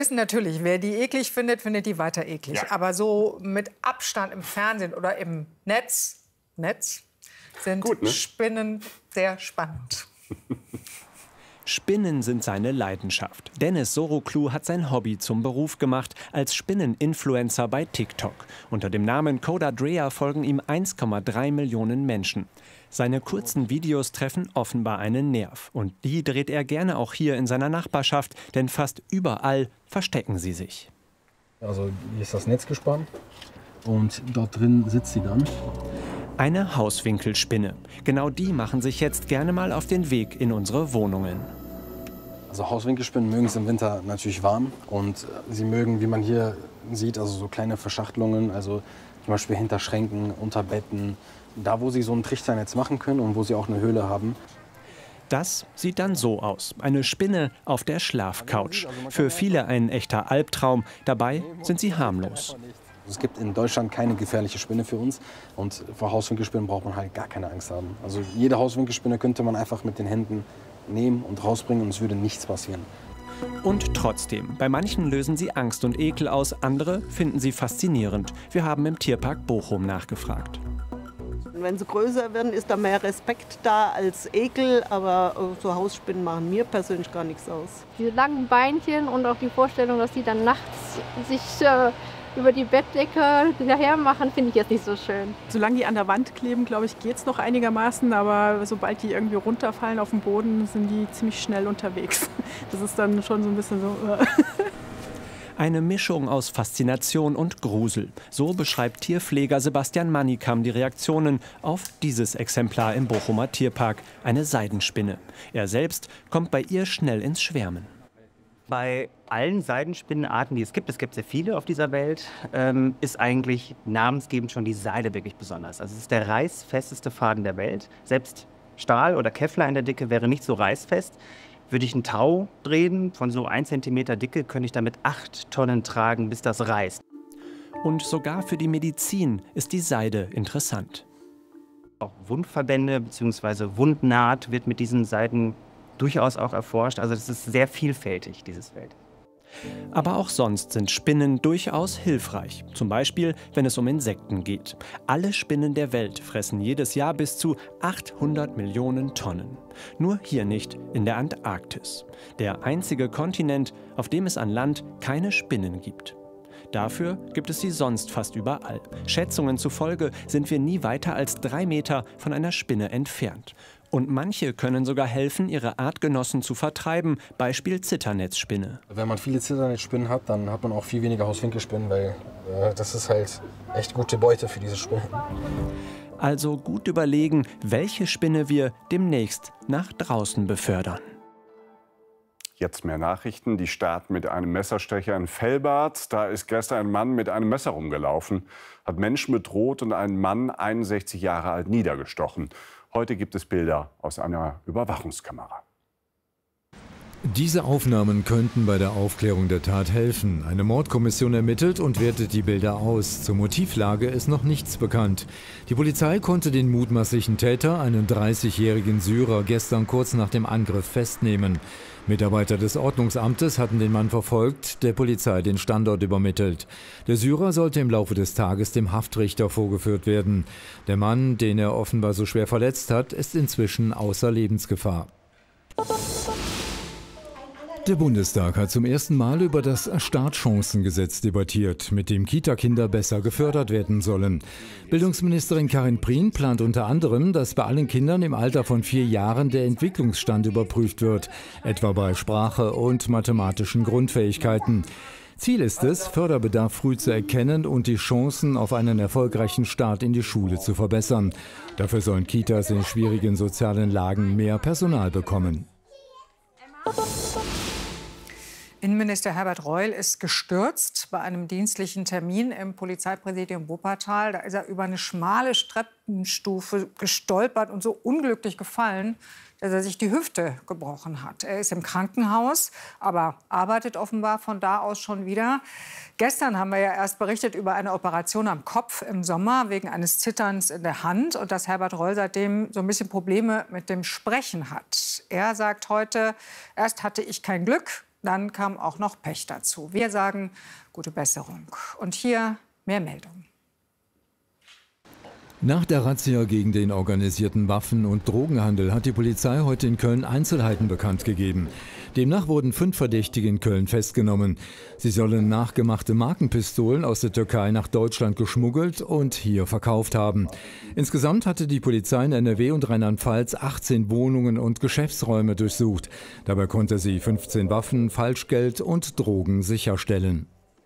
Wissen natürlich, wer die eklig findet, findet die weiter eklig. Ja. Aber so mit Abstand im Fernsehen oder im Netz sind Gut, ne? Spinnen sehr spannend. Spinnen sind seine Leidenschaft. Dennis Soroklu hat sein Hobby zum Beruf gemacht als Spinneninfluencer bei TikTok. Unter dem Namen Coda Drea folgen ihm 1,3 Millionen Menschen. Seine kurzen Videos treffen offenbar einen Nerv. Und die dreht er gerne auch hier in seiner Nachbarschaft, denn fast überall verstecken sie sich. Also hier ist das Netz gespannt und dort drin sitzt sie dann. Eine Hauswinkelspinne. Genau die machen sich jetzt gerne mal auf den Weg in unsere Wohnungen. Also Hauswinkelspinnen mögen es im Winter natürlich warm und sie mögen, wie man hier sieht, also so kleine Verschachtelungen, also zum Beispiel hinter Schränken, unter Betten, da wo sie so ein Trichternetz machen können und wo sie auch eine Höhle haben. Das sieht dann so aus. Eine Spinne auf der Schlafcouch. Für viele ein echter Albtraum. Dabei sind sie harmlos. Es gibt in Deutschland keine gefährliche Spinne für uns und vor Hauswinkelspinnen braucht man halt gar keine Angst haben. Also jede Hauswinkelspinne könnte man einfach mit den Händen nehmen und rausbringen und es würde nichts passieren. Und trotzdem, bei manchen lösen sie Angst und Ekel aus, andere finden sie faszinierend. Wir haben im Tierpark Bochum nachgefragt. Wenn sie größer werden, ist da mehr Respekt da als Ekel, aber so Hausspinnen machen mir persönlich gar nichts aus. Diese langen Beinchen und auch die Vorstellung, dass die dann nachts sich über die Bettdecke daher machen, finde ich jetzt nicht so schön. Solange die an der Wand kleben, glaube ich, geht es noch einigermaßen. Aber sobald die irgendwie runterfallen auf den Boden, sind die ziemlich schnell unterwegs. Das ist dann schon so ein bisschen so. Eine Mischung aus Faszination und Grusel. So beschreibt Tierpfleger Sebastian Manikam die Reaktionen auf dieses Exemplar im Bochumer Tierpark, eine Seidenspinne. Er selbst kommt bei ihr schnell ins Schwärmen. Bei allen Seidenspinnenarten, die es gibt sehr viele auf dieser Welt, ist eigentlich namensgebend schon die Seide wirklich besonders. Also es ist der reißfesteste Faden der Welt. Selbst Stahl oder Kevlar in der Dicke wäre nicht so reißfest. Würde ich einen Tau drehen von so 1 Zentimeter Dicke, könnte ich damit 8 Tonnen tragen, bis das reißt. Und sogar für die Medizin ist die Seide interessant. Auch Wundverbände bzw. Wundnaht wird mit diesen Seiden durchaus auch erforscht. Also das ist sehr vielfältig, dieses Feld. Aber auch sonst sind Spinnen durchaus hilfreich. Zum Beispiel, wenn es um Insekten geht. Alle Spinnen der Welt fressen jedes Jahr bis zu 800 Millionen Tonnen. Nur hier nicht, in der Antarktis. Der einzige Kontinent, auf dem es an Land keine Spinnen gibt. Dafür gibt es sie sonst fast überall. Schätzungen zufolge sind wir nie weiter als 3 Meter von einer Spinne entfernt. Und manche können sogar helfen, ihre Artgenossen zu vertreiben, Beispiel Zitternetzspinne. Wenn man viele Zitternetzspinnen hat, dann hat man auch viel weniger Hauswinkelspinnen, weil das ist halt echt gute Beute für diese Spinnen. Also gut überlegen, welche Spinne wir demnächst nach draußen befördern. Jetzt mehr Nachrichten. Die starten mit einem Messerstecher in Velbert. Da ist gestern ein Mann mit einem Messer rumgelaufen, hat Menschen bedroht und einen Mann, 61 Jahre alt, niedergestochen. Heute gibt es Bilder aus einer Überwachungskamera. Diese Aufnahmen könnten bei der Aufklärung der Tat helfen. Eine Mordkommission ermittelt und wertet die Bilder aus. Zur Motivlage ist noch nichts bekannt. Die Polizei konnte den mutmaßlichen Täter, einen 30-jährigen Syrer, gestern kurz nach dem Angriff festnehmen. Mitarbeiter des Ordnungsamtes hatten den Mann verfolgt, der Polizei den Standort übermittelt. Der Syrer sollte im Laufe des Tages dem Haftrichter vorgeführt werden. Der Mann, den er offenbar so schwer verletzt hat, ist inzwischen außer Lebensgefahr. Der Bundestag hat zum ersten Mal über das Startchancengesetz debattiert, mit dem Kita-Kinder besser gefördert werden sollen. Bildungsministerin Karin Prien plant unter anderem, dass bei allen Kindern im Alter von 4 Jahren der Entwicklungsstand überprüft wird, etwa bei Sprache und mathematischen Grundfähigkeiten. Ziel ist es, Förderbedarf früh zu erkennen und die Chancen auf einen erfolgreichen Start in die Schule zu verbessern. Dafür sollen Kitas in schwierigen sozialen Lagen mehr Personal bekommen. Innenminister Herbert Reul ist gestürzt bei einem dienstlichen Termin im Polizeipräsidium Wuppertal. Da ist er über eine schmale Treppenstufe gestolpert und so unglücklich gefallen, dass er sich die Hüfte gebrochen hat. Er ist im Krankenhaus, aber arbeitet offenbar von da aus schon wieder. Gestern haben wir ja erst berichtet über eine Operation am Kopf im Sommer wegen eines Zitterns in der Hand und dass Herbert Reul seitdem so ein bisschen Probleme mit dem Sprechen hat. Er sagt heute, erst hatte ich kein Glück, Dann kam auch noch Pech dazu. Wir sagen gute Besserung. Und hier mehr Meldungen. Nach der Razzia gegen den organisierten Waffen- und Drogenhandel hat die Polizei heute in Köln Einzelheiten bekannt gegeben. Demnach wurden 5 Verdächtige in Köln festgenommen. Sie sollen nachgemachte Markenpistolen aus der Türkei nach Deutschland geschmuggelt und hier verkauft haben. Insgesamt hatte die Polizei in NRW und Rheinland-Pfalz 18 Wohnungen und Geschäftsräume durchsucht. Dabei konnte sie 15 Waffen, Falschgeld und Drogen sicherstellen.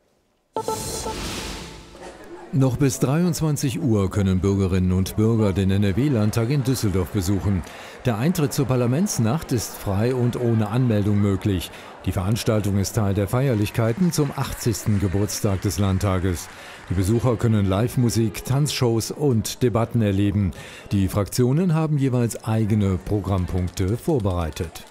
Noch bis 23 Uhr können Bürgerinnen und Bürger den NRW-Landtag in Düsseldorf besuchen. Der Eintritt zur Parlamentsnacht ist frei und ohne Anmeldung möglich. Die Veranstaltung ist Teil der Feierlichkeiten zum 80. Geburtstag des Landtages. Die Besucher können Live-Musik, Tanzshows und Debatten erleben. Die Fraktionen haben jeweils eigene Programmpunkte vorbereitet.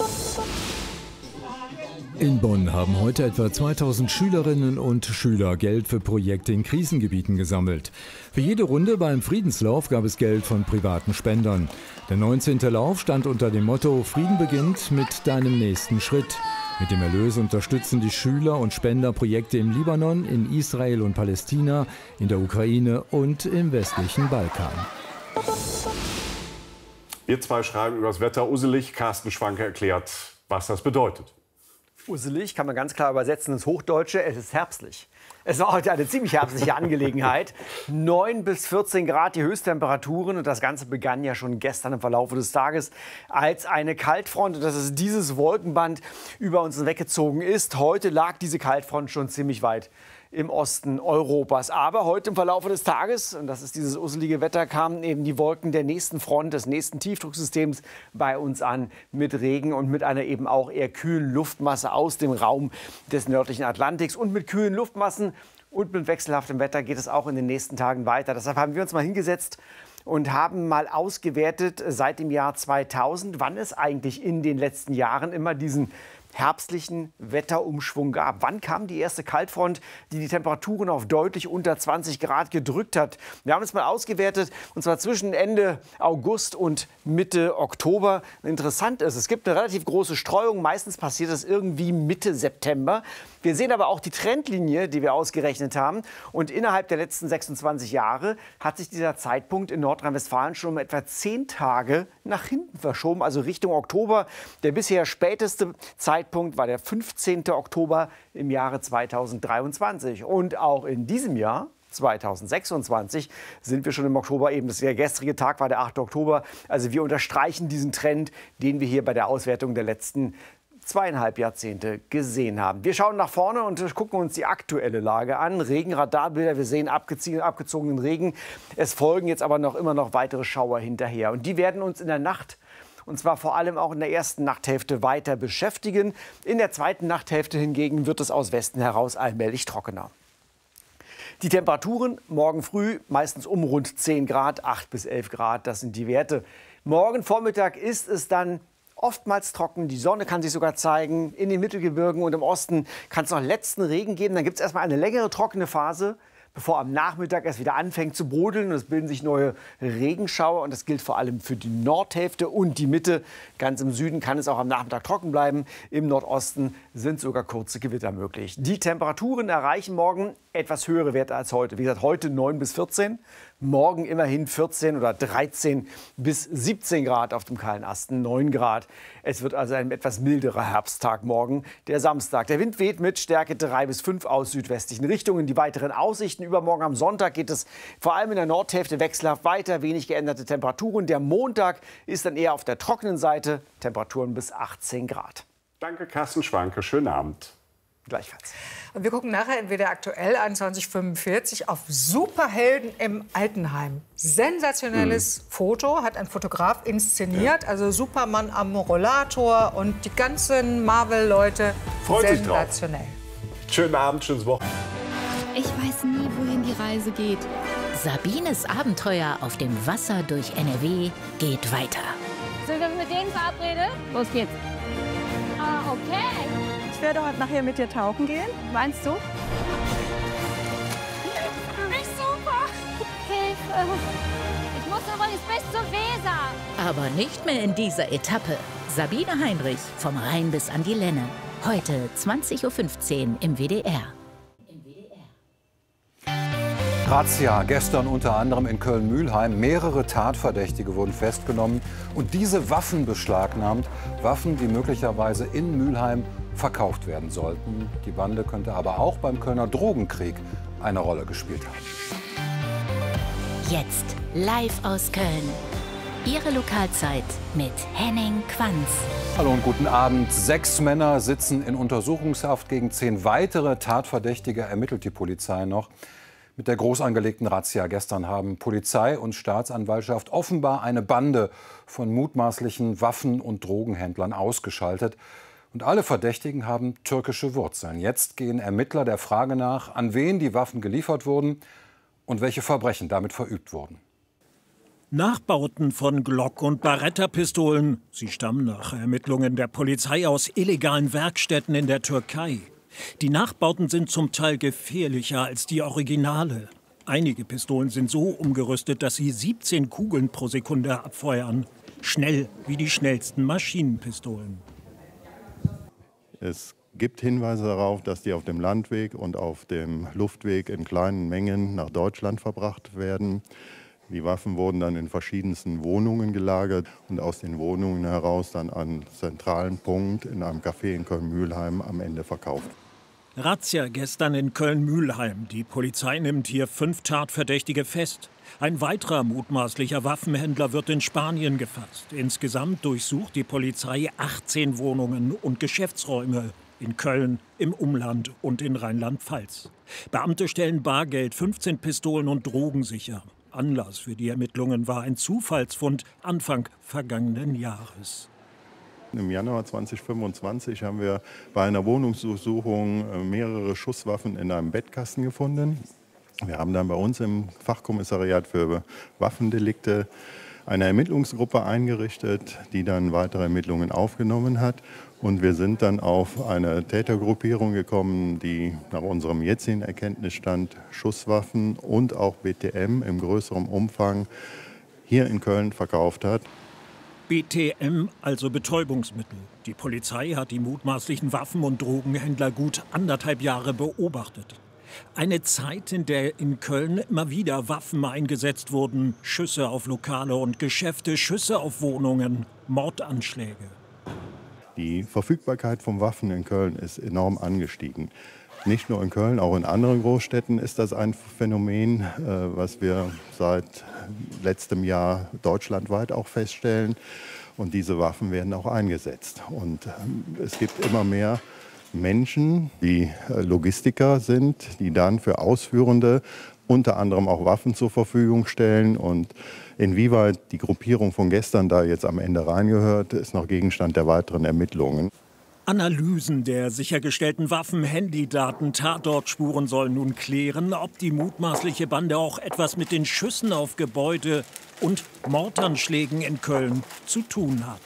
In Bonn haben heute etwa 2000 Schülerinnen und Schüler Geld für Projekte in Krisengebieten gesammelt. Für jede Runde beim Friedenslauf gab es Geld von privaten Spendern. Der 19. Lauf stand unter dem Motto Frieden beginnt mit deinem nächsten Schritt. Mit dem Erlös unterstützen die Schüler und Spender Projekte im Libanon, in Israel und Palästina, in der Ukraine und im westlichen Balkan. Wir zwei schreiben über das Wetter. Uselig, Carsten Schwanke erklärt, was das bedeutet. Uselig kann man ganz klar übersetzen ins Hochdeutsche, es ist herbstlich. Es war heute eine ziemlich herbstliche Angelegenheit. 9 bis 14 Grad die Höchsttemperaturen und das Ganze begann ja schon gestern im Verlauf des Tages, als eine Kaltfront, und das ist dieses Wolkenband, über uns weggezogen ist. Heute lag diese Kaltfront schon ziemlich weit im Osten Europas. Aber heute im Verlauf des Tages, und das ist dieses usselige Wetter, kamen eben die Wolken der nächsten Front, des nächsten Tiefdrucksystems bei uns an, mit Regen und mit einer eben auch eher kühlen Luftmasse aus dem Raum des nördlichen Atlantiks. Und mit kühlen Luftmassen und mit wechselhaftem Wetter geht es auch in den nächsten Tagen weiter. Deshalb haben wir uns mal hingesetzt und haben mal ausgewertet seit dem Jahr 2000, wann es eigentlich in den letzten Jahren immer diesen herbstlichen Wetterumschwung gab. Wann kam die erste Kaltfront, die die Temperaturen auf deutlich unter 20 Grad gedrückt hat? Wir haben es mal ausgewertet, und zwar zwischen Ende August und Mitte Oktober. Interessant ist, es gibt eine relativ große Streuung. Meistens passiert das irgendwie Mitte September. Wir sehen aber auch die Trendlinie, die wir ausgerechnet haben. Und innerhalb der letzten 26 Jahre hat sich dieser Zeitpunkt in Nordrhein-Westfalen schon um etwa 10 Tage nach hinten verschoben, also Richtung Oktober. Der bisher späteste Zeitpunkt war der 15. Oktober im Jahre 2023. Und auch in diesem Jahr, 2026, sind wir schon im Oktober. Eben der gestrige Tag war der 8. Oktober. Also wir unterstreichen diesen Trend, den wir hier bei der Auswertung der letzten 2,5 Jahrzehnte gesehen haben. Wir schauen nach vorne und gucken uns die aktuelle Lage an. Regenradarbilder, wir sehen abgezogenen Regen. Es folgen jetzt aber immer noch weitere Schauer hinterher. Und die werden uns in der Nacht, und zwar vor allem auch in der ersten Nachthälfte, weiter beschäftigen. In der zweiten Nachthälfte hingegen wird es aus Westen heraus allmählich trockener. Die Temperaturen morgen früh meistens um rund 10 Grad, 8 bis 11 Grad, das sind die Werte. Morgen Vormittag ist es dann oftmals trocken, die Sonne kann sich sogar zeigen. In den Mittelgebirgen und im Osten kann es noch letzten Regen geben. Dann gibt es erstmal eine längere trockene Phase, bevor am Nachmittag es wieder anfängt zu brodeln. Und es bilden sich neue Regenschauer. Und das gilt vor allem für die Nordhälfte und die Mitte. Ganz im Süden kann es auch am Nachmittag trocken bleiben. Im Nordosten sind sogar kurze Gewitter möglich. Die Temperaturen erreichen morgen etwas höhere Werte als heute. Wie gesagt, heute 9 bis 14. Morgen immerhin 14 oder 13 bis 17 Grad auf dem kahlen Asten, 9 Grad. Es wird also ein etwas milderer Herbsttag morgen, der Samstag. Der Wind weht mit Stärke 3 bis 5 aus südwestlichen Richtungen. Die weiteren Aussichten: Übermorgen am Sonntag geht es vor allem in der Nordhälfte wechselhaft weiter, wenig geänderte Temperaturen. Der Montag ist dann eher auf der trockenen Seite, Temperaturen bis 18 Grad. Danke, Carsten Schwanke. Schönen Abend. Gleichfalls. Und wir gucken nachher in WDR aktuell 21:45 auf Superhelden im Altenheim. Sensationelles Foto, hat ein Fotograf inszeniert. Also Superman am Rollator und die ganzen Marvel-Leute. Freut sich drauf. Sensationell. Schönen Abend, schönes Wochenende. Ich weiß nie, wohin die Reise geht. Sabines Abenteuer auf dem Wasser durch NRW geht weiter. Sind wir mit denen verabredet? Los geht's. Ah, okay. Ich werde heute nachher mit dir tauchen gehen. Meinst du? Nicht super. Hilfe. Ich muss übrigens bis zur Weser. Aber nicht mehr in dieser Etappe. Sabine Heinrich, vom Rhein bis an die Lenne. Heute 20:15 Uhr im WDR. Razzia gestern unter anderem in Köln-Mülheim. Mehrere Tatverdächtige wurden festgenommen und diese Waffen beschlagnahmt. Waffen, die möglicherweise in Mülheim verkauft werden sollten. Die Bande könnte aber auch beim Kölner Drogenkrieg eine Rolle gespielt haben. Jetzt live aus Köln. Ihre Lokalzeit mit Henning Quanz. Hallo und guten Abend. 6 Männer sitzen in Untersuchungshaft. Gegen 10 weitere Tatverdächtige ermittelt die Polizei noch. Mit der groß angelegten Razzia gestern haben Polizei und Staatsanwaltschaft offenbar eine Bande von mutmaßlichen Waffen- und Drogenhändlern ausgeschaltet. Und alle Verdächtigen haben türkische Wurzeln. Jetzt gehen Ermittler der Frage nach, an wen die Waffen geliefert wurden und welche Verbrechen damit verübt wurden. Nachbauten von Glock- und Beretta-Pistolen. Sie stammen nach Ermittlungen der Polizei aus illegalen Werkstätten in der Türkei. Die Nachbauten sind zum Teil gefährlicher als die Originale. Einige Pistolen sind so umgerüstet, dass sie 17 Kugeln pro Sekunde abfeuern. Schnell wie die schnellsten Maschinenpistolen. Es gibt Hinweise darauf, dass die auf dem Landweg und auf dem Luftweg in kleinen Mengen nach Deutschland verbracht werden. Die Waffen wurden dann in verschiedensten Wohnungen gelagert und aus den Wohnungen heraus dann an zentralen Punkt in einem Café in Köln-Mülheim am Ende verkauft. Razzia gestern in Köln-Mülheim. Die Polizei nimmt hier 5 Tatverdächtige fest. Ein weiterer mutmaßlicher Waffenhändler wird in Spanien gefasst. Insgesamt durchsucht die Polizei 18 Wohnungen und Geschäftsräume in Köln, im Umland und in Rheinland-Pfalz. Beamte stellen Bargeld, 15 Pistolen und Drogen sicher. Anlass für die Ermittlungen war ein Zufallsfund Anfang vergangenen Jahres. Im Januar 2025 haben wir bei einer Wohnungsdurchsuchung mehrere Schusswaffen in einem Bettkasten gefunden. Wir haben dann bei uns im Fachkommissariat für Waffendelikte eine Ermittlungsgruppe eingerichtet, die dann weitere Ermittlungen aufgenommen hat. Und wir sind dann auf eine Tätergruppierung gekommen, die nach unserem jetzigen Erkenntnisstand Schusswaffen und auch BTM im größeren Umfang hier in Köln verkauft hat. BTM, also Betäubungsmittel. Die Polizei hat die mutmaßlichen Waffen- und Drogenhändler gut 1,5 Jahre beobachtet. Eine Zeit, in der in Köln immer wieder Waffen eingesetzt wurden. Schüsse auf Lokale und Geschäfte, Schüsse auf Wohnungen, Mordanschläge. Die Verfügbarkeit von Waffen in Köln ist enorm angestiegen. Nicht nur in Köln, auch in anderen Großstädten ist das ein Phänomen, was wir seit letztem Jahr deutschlandweit auch feststellen. Und diese Waffen werden auch eingesetzt. Und es gibt immer mehr Menschen, die Logistiker sind, die dann für Ausführende unter anderem auch Waffen zur Verfügung stellen. Und inwieweit die Gruppierung von gestern da jetzt am Ende reingehört, ist noch Gegenstand der weiteren Ermittlungen. Analysen der sichergestellten Waffen, Handydaten, Tatortspuren sollen nun klären, ob die mutmaßliche Bande auch etwas mit den Schüssen auf Gebäude und Mordanschlägen in Köln zu tun hat.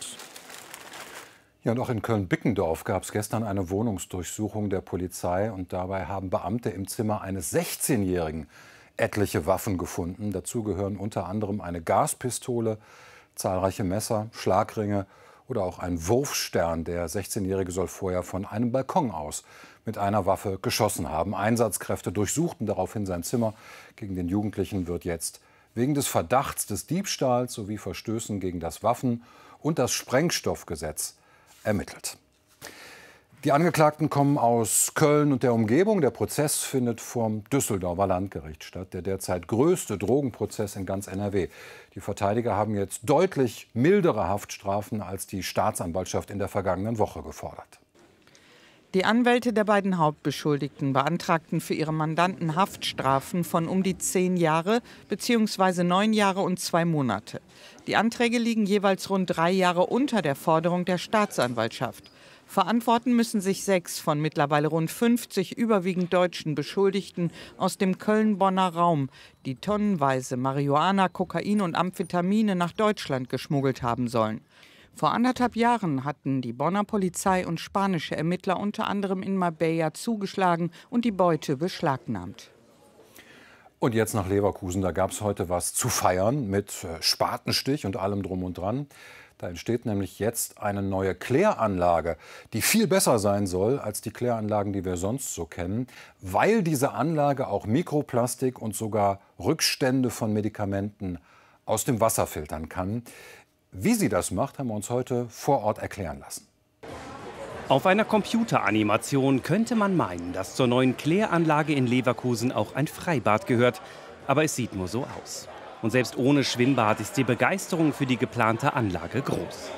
Ja, und auch in Köln-Bickendorf gab es gestern eine Wohnungsdurchsuchung der Polizei. Und dabei haben Beamte im Zimmer eines 16-Jährigen etliche Waffen gefunden. Dazu gehören unter anderem eine Gaspistole, zahlreiche Messer, Schlagringe oder auch ein Wurfstern. Der 16-Jährige soll vorher von einem Balkon aus mit einer Waffe geschossen haben. Einsatzkräfte durchsuchten daraufhin sein Zimmer. Gegen den Jugendlichen wird jetzt wegen des Verdachts des Diebstahls sowie Verstößen gegen das Waffen- und das Sprengstoffgesetz ermittelt. Die Angeklagten kommen aus Köln und der Umgebung. Der Prozess findet vom Düsseldorfer Landgericht statt, der derzeit größte Drogenprozess in ganz NRW. Die Verteidiger haben jetzt deutlich mildere Haftstrafen als die Staatsanwaltschaft in der vergangenen Woche gefordert. Die Anwälte der beiden Hauptbeschuldigten beantragten für ihre Mandanten Haftstrafen von um die 10 Jahre bzw. 9 Jahre und 2 Monate. Die Anträge liegen jeweils rund 3 Jahre unter der Forderung der Staatsanwaltschaft. Verantworten müssen sich 6 von mittlerweile rund 50 überwiegend deutschen Beschuldigten aus dem Köln-Bonner Raum, die tonnenweise Marihuana, Kokain und Amphetamine nach Deutschland geschmuggelt haben sollen. Vor 1,5 Jahren hatten die Bonner Polizei und spanische Ermittler unter anderem in Marbella zugeschlagen und die Beute beschlagnahmt. Und jetzt nach Leverkusen, da gab es heute was zu feiern mit Spatenstich und allem drum und dran. Da entsteht nämlich jetzt eine neue Kläranlage, die viel besser sein soll als die Kläranlagen, die wir sonst so kennen, weil diese Anlage auch Mikroplastik und sogar Rückstände von Medikamenten aus dem Wasser filtern kann. Wie sie das macht, haben wir uns heute vor Ort erklären lassen. Auf einer Computeranimation könnte man meinen, dass zur neuen Kläranlage in Leverkusen auch ein Freibad gehört. Aber es sieht nur so aus. Und selbst ohne Schwimmbad ist die Begeisterung für die geplante Anlage groß.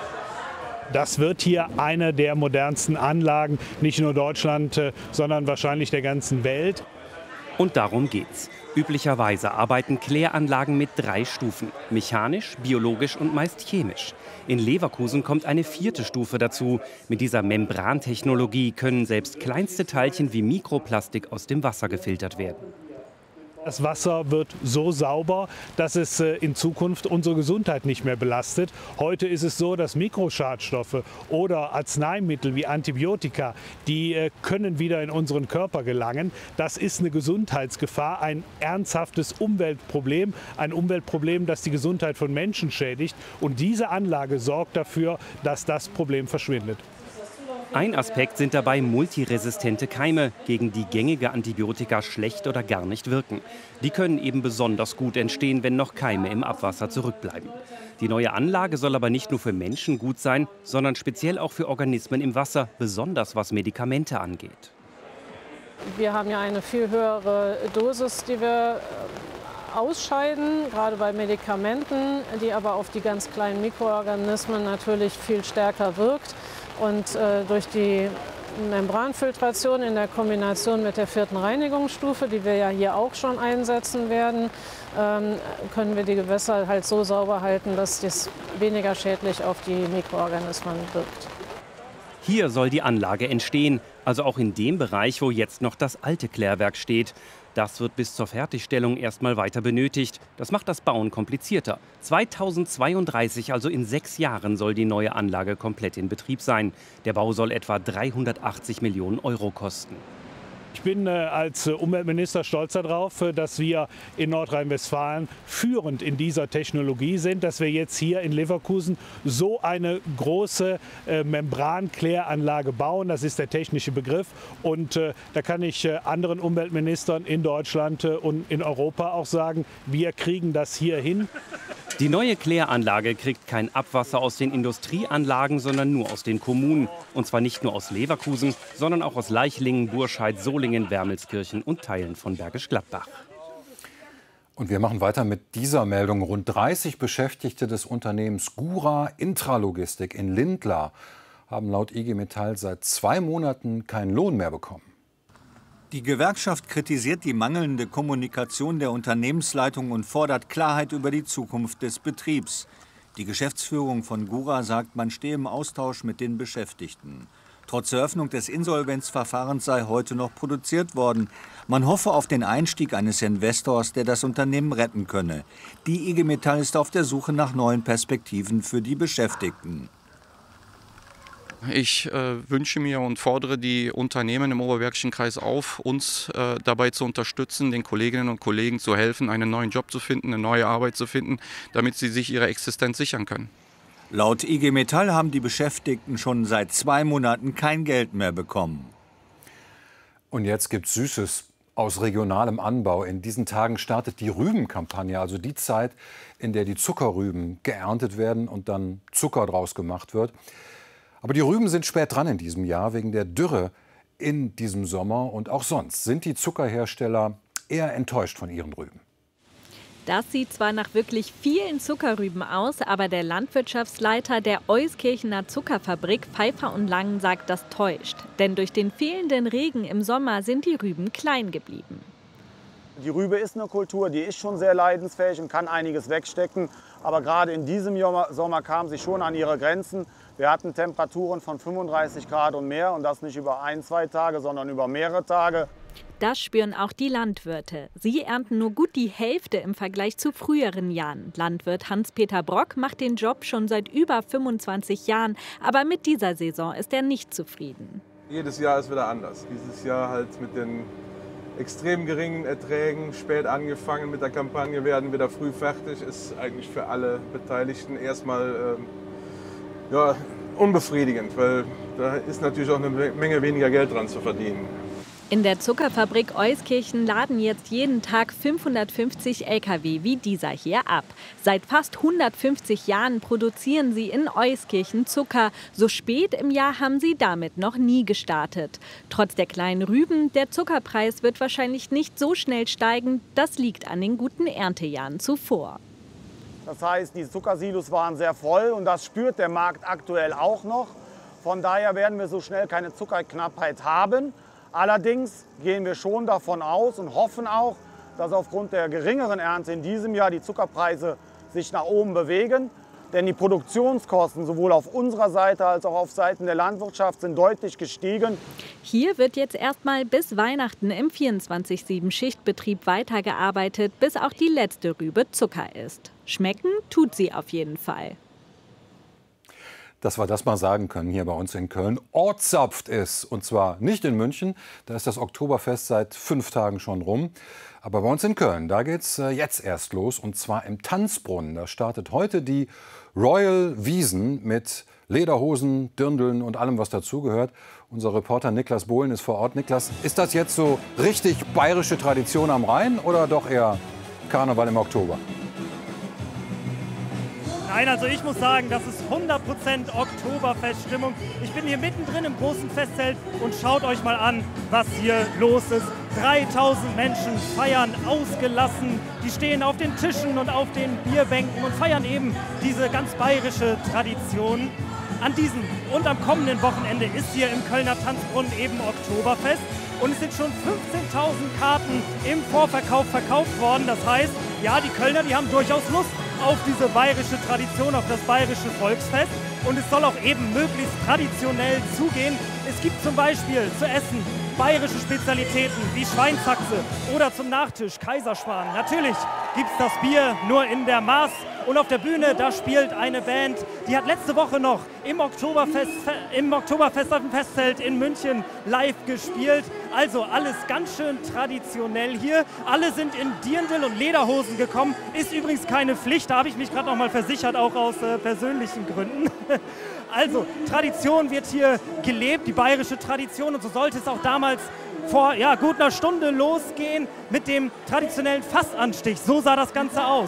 Das wird hier eine der modernsten Anlagen, nicht nur Deutschland, sondern wahrscheinlich der ganzen Welt. Und darum geht's. Üblicherweise arbeiten Kläranlagen mit 3 Stufen: mechanisch, biologisch und meist chemisch. In Leverkusen kommt eine 4. Stufe dazu. Mit dieser Membrantechnologie können selbst kleinste Teilchen wie Mikroplastik aus dem Wasser gefiltert werden. Das Wasser wird so sauber, dass es in Zukunft unsere Gesundheit nicht mehr belastet. Heute ist es so, dass Mikroschadstoffe oder Arzneimittel wie Antibiotika, die können wieder in unseren Körper gelangen. Das ist eine Gesundheitsgefahr, ein ernsthaftes Umweltproblem, ein Umweltproblem, das die Gesundheit von Menschen schädigt. Und diese Anlage sorgt dafür, dass das Problem verschwindet. Ein Aspekt sind dabei multiresistente Keime, gegen die gängige Antibiotika schlecht oder gar nicht wirken. Die können eben besonders gut entstehen, wenn noch Keime im Abwasser zurückbleiben. Die neue Anlage soll aber nicht nur für Menschen gut sein, sondern speziell auch für Organismen im Wasser, besonders was Medikamente angeht. Wir haben ja eine viel höhere Dosis, die wir ausscheiden, gerade bei Medikamenten, die aber auf die ganz kleinen Mikroorganismen natürlich viel stärker wirkt. Und durch die Membranfiltration in der Kombination mit der 4. Reinigungsstufe, die wir ja hier auch schon einsetzen werden, können wir die Gewässer halt so sauber halten, dass das weniger schädlich auf die Mikroorganismen wirkt. Hier soll die Anlage entstehen, also auch in dem Bereich, wo jetzt noch das alte Klärwerk steht. Das wird bis zur Fertigstellung erstmal weiter benötigt. Das macht das Bauen komplizierter. 2032, also in 6 Jahren, soll die neue Anlage komplett in Betrieb sein. Der Bau soll etwa 380 Millionen Euro kosten. Ich bin als Umweltminister stolz darauf, dass wir in Nordrhein-Westfalen führend in dieser Technologie sind, dass wir jetzt hier in Leverkusen so eine große Membrankläranlage bauen. Das ist der technische Begriff. Und da kann ich anderen Umweltministern in Deutschland und in Europa auch sagen, wir kriegen das hier hin. Die neue Kläranlage kriegt kein Abwasser aus den Industrieanlagen, sondern nur aus den Kommunen. Und zwar nicht nur aus Leverkusen, sondern auch aus Leichlingen, Burscheid, Solingen, Wermelskirchen und Teilen von Bergisch Gladbach. Und wir machen weiter mit dieser Meldung. Rund 30 Beschäftigte des Unternehmens Gura Intralogistik in Lindlar haben laut IG Metall seit 2 Monaten keinen Lohn mehr bekommen. Die Gewerkschaft kritisiert die mangelnde Kommunikation der Unternehmensleitung und fordert Klarheit über die Zukunft des Betriebs. Die Geschäftsführung von Gura sagt, man stehe im Austausch mit den Beschäftigten. Trotz Eröffnung des Insolvenzverfahrens sei heute noch produziert worden. Man hoffe auf den Einstieg eines Investors, der das Unternehmen retten könne. Die IG Metall ist auf der Suche nach neuen Perspektiven für die Beschäftigten. Ich wünsche mir und fordere die Unternehmen im Oberbergischen Kreis auf, uns dabei zu unterstützen, den Kolleginnen und Kollegen zu helfen, einen neuen Job zu finden, eine neue Arbeit zu finden, damit sie sich ihre Existenz sichern können. Laut IG Metall haben die Beschäftigten schon seit 2 Monaten kein Geld mehr bekommen. Und jetzt gibt's Süßes aus regionalem Anbau. In diesen Tagen startet die Rübenkampagne, also die Zeit, in der die Zuckerrüben geerntet werden und dann Zucker draus gemacht wird. Aber die Rüben sind spät dran in diesem Jahr wegen der Dürre in diesem Sommer. Und auch sonst sind die Zuckerhersteller eher enttäuscht von ihren Rüben. Das sieht zwar nach wirklich vielen Zuckerrüben aus, aber der Landwirtschaftsleiter der Euskirchener Zuckerfabrik Pfeiffer und Lang sagt, das täuscht. Denn durch den fehlenden Regen im Sommer sind die Rüben klein geblieben. Die Rübe ist eine Kultur, die ist schon sehr leidensfähig und kann einiges wegstecken. Aber gerade in diesem Sommer kam sie schon an ihre Grenzen. Wir hatten Temperaturen von 35 Grad und mehr und das nicht über 1, 2 Tage, sondern über mehrere Tage. Das spüren auch die Landwirte. Sie ernten nur gut die Hälfte im Vergleich zu früheren Jahren. Landwirt Hans-Peter Brock macht den Job schon seit über 25 Jahren. Aber mit dieser Saison ist er nicht zufrieden. Jedes Jahr ist wieder anders. Dieses Jahr halt mit den extrem geringen Erträgen, spät angefangen mit der Kampagne, werden wieder früh fertig. Ist eigentlich für alle Beteiligten erstmal ja, unbefriedigend, weil da ist natürlich auch eine Menge weniger Geld dran zu verdienen. In der Zuckerfabrik Euskirchen laden jetzt jeden Tag 550 Lkw wie dieser hier ab. Seit fast 150 Jahren produzieren sie in Euskirchen Zucker. So spät im Jahr haben sie damit noch nie gestartet. Trotz der kleinen Rüben, der Zuckerpreis wird wahrscheinlich nicht so schnell steigen. Das liegt an den guten Erntejahren zuvor. Das heißt, die Zuckersilos waren sehr voll und das spürt der Markt aktuell auch noch. Von daher werden wir so schnell keine Zuckerknappheit haben. Allerdings gehen wir schon davon aus und hoffen auch, dass aufgrund der geringeren Ernte in diesem Jahr die Zuckerpreise sich nach oben bewegen. Denn die Produktionskosten sowohl auf unserer Seite als auch auf Seiten der Landwirtschaft sind deutlich gestiegen. Hier wird jetzt erstmal bis Weihnachten im 24/7-Schichtbetrieb weitergearbeitet, bis auch die letzte Rübe Zucker ist. Schmecken tut sie auf jeden Fall. Dass wir das mal sagen können hier bei uns in Köln. Ortzapft ist. Und zwar nicht in München. Da ist das Oktoberfest seit 5 Tagen schon rum. Aber bei uns in Köln, da geht es jetzt erst los. Und zwar im Tanzbrunnen. Da startet heute die Royal Wiesn mit Lederhosen, Dirndeln und allem, was dazugehört. Unser Reporter Niklas Bohlen ist vor Ort. Niklas, ist das jetzt so richtig bayerische Tradition am Rhein oder doch eher Karneval im Oktober? Nein, also ich muss sagen, das ist 100% Oktoberfeststimmung. Ich bin hier mittendrin im großen Festzelt und schaut euch mal an, was hier los ist. 3000 Menschen feiern ausgelassen. Die stehen auf den Tischen und auf den Bierbänken und feiern eben diese ganz bayerische Tradition. An diesem und am kommenden Wochenende ist hier im Kölner Tanzbrunnen eben Oktoberfest. Und es sind schon 15.000 Karten im Vorverkauf verkauft worden. Das heißt, ja, die Kölner, die haben durchaus Lust auf diese bayerische Tradition, auf das bayerische Volksfest. Und es soll auch eben möglichst traditionell zugehen. Es gibt zum Beispiel zu essen bayerische Spezialitäten wie Schweinshaxe oder zum Nachtisch Kaiserschmarrn. Natürlich gibt es das Bier nur in der Maß. Und auf der Bühne, da spielt eine Band, die hat letzte Woche noch im Oktoberfest auf dem Festzelt in München live gespielt. Also alles ganz schön traditionell hier. Alle sind in Dirndl und Lederhosen gekommen. Ist übrigens keine Pflicht, da habe ich mich gerade noch mal versichert, auch aus persönlichen Gründen. Also Tradition wird hier gelebt, die bayerische Tradition. Und so sollte es auch damals vor gut einer Stunde losgehen mit dem traditionellen Fassanstich. So sah das Ganze aus.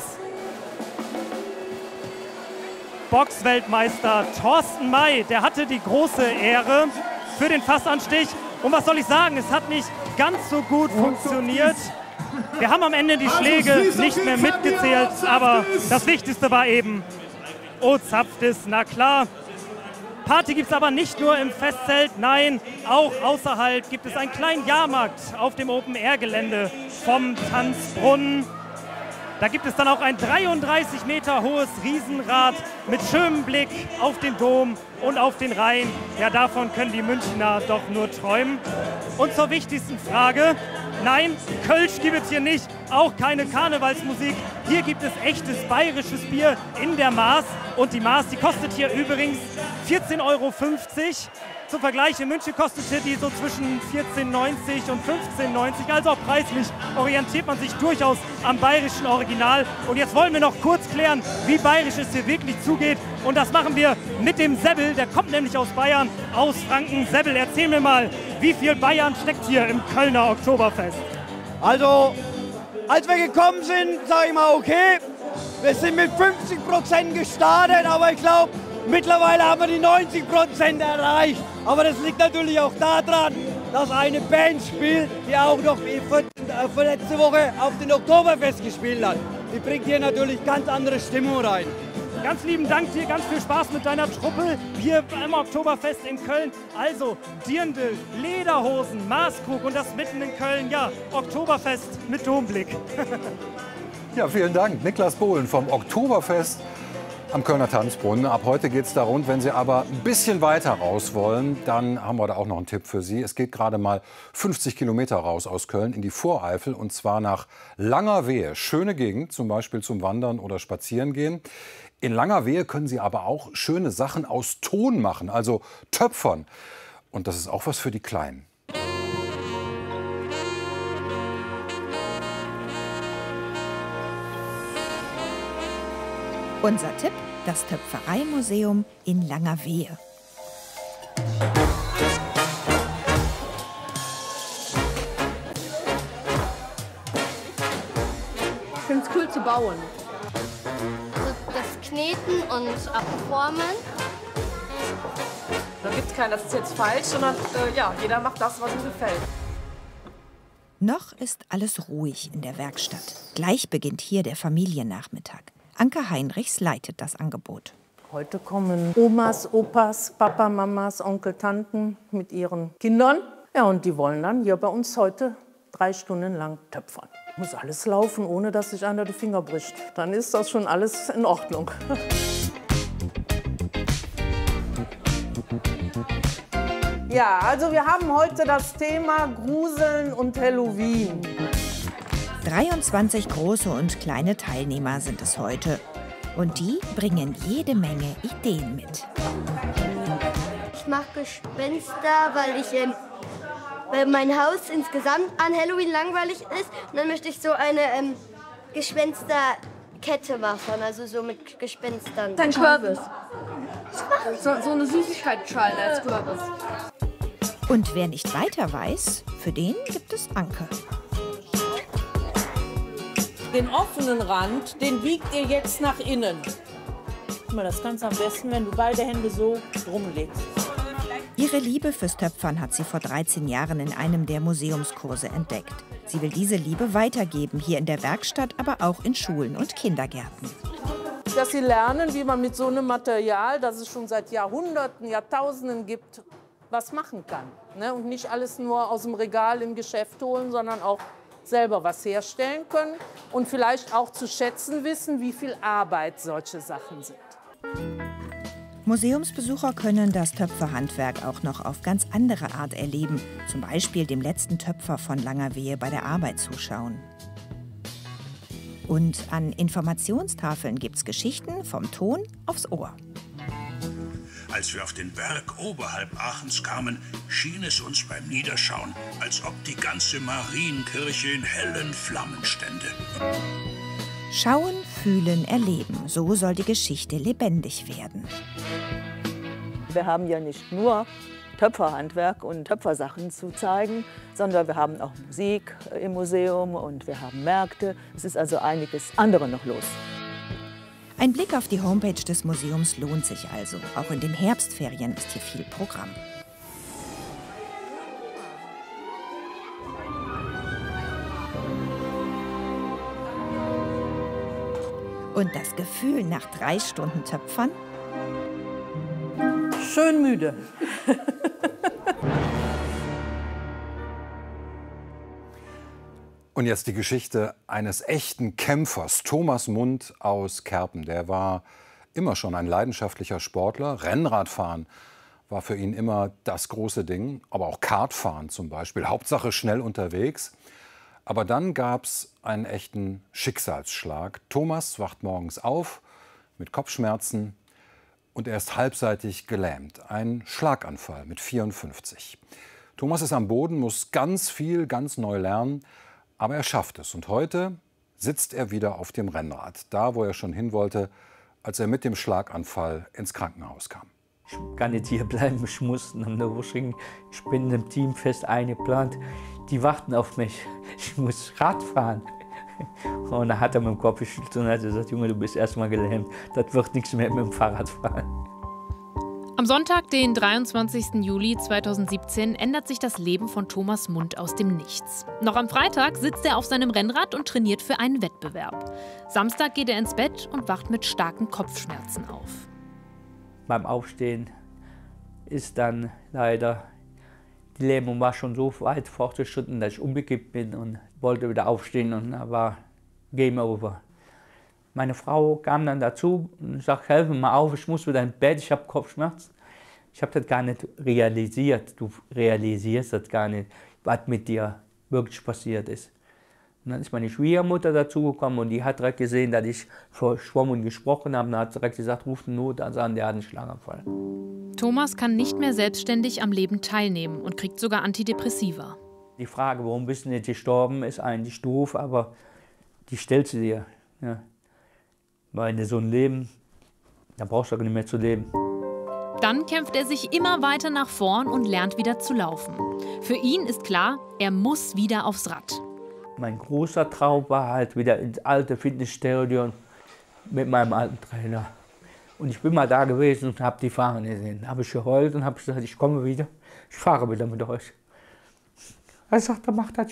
Boxweltmeister Thorsten May, der hatte die große Ehre für den Fassanstich. Und was soll ich sagen, es hat nicht ganz so gut funktioniert. Wir haben am Ende die Schläge nicht mehr mitgezählt, aber das Wichtigste war eben, zapft es, na klar. Party gibt es aber nicht nur im Festzelt, nein, auch außerhalb gibt es einen kleinen Jahrmarkt auf dem Open-Air-Gelände vom Tanzbrunnen. Da gibt es dann auch ein 33 Meter hohes Riesenrad mit schönem Blick auf den Dom und auf den Rhein. Ja, davon können die Münchner doch nur träumen. Und zur wichtigsten Frage: Nein, Kölsch gibt es hier nicht, auch keine Karnevalsmusik. Hier gibt es echtes bayerisches Bier in der Maß. Und die Maß, die kostet hier übrigens 14,50 €. Zum Vergleich, in München kostete die so zwischen 14,90 und 15,90. Also auch preislich orientiert man sich durchaus am bayerischen Original. Und jetzt wollen wir noch kurz klären, wie bayerisch es hier wirklich zugeht. Und das machen wir mit dem Sebbel. Der kommt nämlich aus Bayern, aus Franken. Sebbel, erzähl mir mal, wie viel Bayern steckt hier im Kölner Oktoberfest? Also, als wir gekommen sind, sage ich mal, okay, wir sind mit 50% gestartet, aber ich glaube, mittlerweile haben wir die 90% erreicht. Aber das liegt natürlich auch daran, dass eine Band spielt, die auch noch für letzte Woche auf den Oktoberfest gespielt hat. Die bringt hier natürlich ganz andere Stimmung rein. Ganz lieben Dank dir, ganz viel Spaß mit deiner Truppe hier beim Oktoberfest in Köln. Also Dirndl, Lederhosen, Maßkrug und das mitten in Köln. Ja, Oktoberfest mit Domblick. Ja, vielen Dank. Niklas Bohlen vom Oktoberfest am Kölner Tanzbrunnen. Ab heute geht es da rund. Wenn Sie aber ein bisschen weiter raus wollen, dann haben wir da auch noch einen Tipp für Sie. Es geht gerade mal 50 Kilometer raus aus Köln in die Voreifel und zwar nach Langerwehe. Schöne Gegend, zum Beispiel zum Wandern oder Spazieren gehen. In Langerwehe können Sie aber auch schöne Sachen aus Ton machen, also töpfern. Und das ist auch was für die Kleinen. Unser Tipp: das Töpfereimuseum in Langerwehe. Ich finde es cool zu bauen. Das Kneten und Abformen. Da gibt es keinen, das ist jetzt falsch, sondern ja, jeder macht das, was ihm gefällt. Noch ist alles ruhig in der Werkstatt. Gleich beginnt hier der Familiennachmittag. Anke Heinrichs leitet das Angebot. Heute kommen Omas, Opas, Papa, Mamas, Onkel, Tanten mit ihren Kindern. Ja, und die wollen dann hier bei uns heute 3 Stunden lang töpfern. Muss alles laufen, ohne dass sich einer die Finger bricht. Dann ist das schon alles in Ordnung. Ja, also wir haben heute das Thema Gruseln und Halloween. 23 große und kleine Teilnehmer sind es heute. Und die bringen jede Menge Ideen mit. Ich mache Gespenster, weil mein Haus insgesamt an Halloween langweilig ist. Und dann möchte ich so eine Gespensterkette machen, also so mit Gespenstern. Ein Kürbis. So eine Süßigkeitsschale als Kürbis. Und wer nicht weiter weiß, für den gibt es Anke. Den offenen Rand, den biegt ihr jetzt nach innen. Guck mal, das kannst du am besten, wenn du beide Hände so drumlegst. Ihre Liebe fürs Töpfern hat sie vor 13 Jahren in einem der Museumskurse entdeckt. Sie will diese Liebe weitergeben, hier in der Werkstatt, aber auch in Schulen und Kindergärten. Dass sie lernen, wie man mit so einem Material, das es schon seit Jahrhunderten, Jahrtausenden gibt, was machen kann. Ne? Und nicht alles nur aus dem Regal im Geschäft holen, sondern auch selber was herstellen können und vielleicht auch zu schätzen wissen, wie viel Arbeit solche Sachen sind. Museumsbesucher können das Töpferhandwerk auch noch auf ganz andere Art erleben, zum Beispiel dem letzten Töpfer von Langerwehe bei der Arbeit zuschauen. Und an Informationstafeln gibt's Geschichten vom Ton aufs Ohr. Als wir auf den Berg oberhalb Aachens kamen, schien es uns beim Niederschauen, als ob die ganze Marienkirche in hellen Flammen stände. Schauen, fühlen, erleben. So soll die Geschichte lebendig werden. Wir haben ja nicht nur Töpferhandwerk und Töpfersachen zu zeigen, sondern wir haben auch Musik im Museum und wir haben Märkte. Es ist also einiges andere noch los. Ein Blick auf die Homepage des Museums lohnt sich also. Auch in den Herbstferien ist hier viel Programm. Und das Gefühl nach 3 Stunden Töpfern? Schön müde. Und jetzt die Geschichte eines echten Kämpfers, Thomas Mund aus Kerpen. Der war immer schon ein leidenschaftlicher Sportler. Rennradfahren war für ihn immer das große Ding, aber auch Kartfahren zum Beispiel. Hauptsache schnell unterwegs. Aber dann gab es einen echten Schicksalsschlag. Thomas wacht morgens auf mit Kopfschmerzen und er ist halbseitig gelähmt. Ein Schlaganfall mit 54. Thomas ist am Boden, muss ganz viel, ganz neu lernen. Aber er schafft es. Und heute sitzt er wieder auf dem Rennrad. Da, wo er schon hin wollte, als er mit dem Schlaganfall ins Krankenhaus kam. Ich kann nicht hier bleiben, ich muss nach Nürburgring. Ich bin im Team fest eingeplant. Die warten auf mich. Ich muss Rad fahren. Und da hat er mit dem Kopf geschüttelt und hat gesagt, Junge, du bist erst mal gelähmt. Das wird nichts mehr mit dem Fahrrad fahren. Am Sonntag, den 23. Juli 2017, ändert sich das Leben von Thomas Mund aus dem Nichts. Noch am Freitag sitzt er auf seinem Rennrad und trainiert für einen Wettbewerb. Samstag geht er ins Bett und wacht mit starken Kopfschmerzen auf. Beim Aufstehen ist dann leider, die Lähmung war schon so weit fortgeschritten, dass ich umgekippt bin und wollte wieder aufstehen und da war Game Over. Meine Frau kam dann dazu und sagte, helf mir mal auf, ich muss wieder ins Bett, ich habe Kopfschmerzen. Ich habe das gar nicht realisiert. Du realisierst das gar nicht, was mit dir wirklich passiert ist. Und dann ist meine Schwiegermutter dazugekommen und die hat direkt gesehen, dass ich verschwommen und gesprochen habe. Und hat direkt gesagt, ruf den Notarzt an, der hat einen Schlaganfall. Thomas kann nicht mehr selbstständig am Leben teilnehmen und kriegt sogar Antidepressiva. Die Frage, warum bist du nicht gestorben, ist eigentlich doof, aber die stellst du dir. Ja. Weil so ein Leben Da brauchst du auch nicht mehr zu leben. Dann kämpft er sich immer weiter nach vorn und lernt wieder zu laufen. Für ihn ist klar, er muss wieder aufs Rad. Mein großer Traum war halt wieder ins alte Fitnessstadion mit meinem alten Trainer. Und ich bin mal da gewesen und habe die fahren gesehen. Da habe ich geheult und habe gesagt, ich komme wieder, ich fahre wieder mit euch. Er sagt, dann macht das.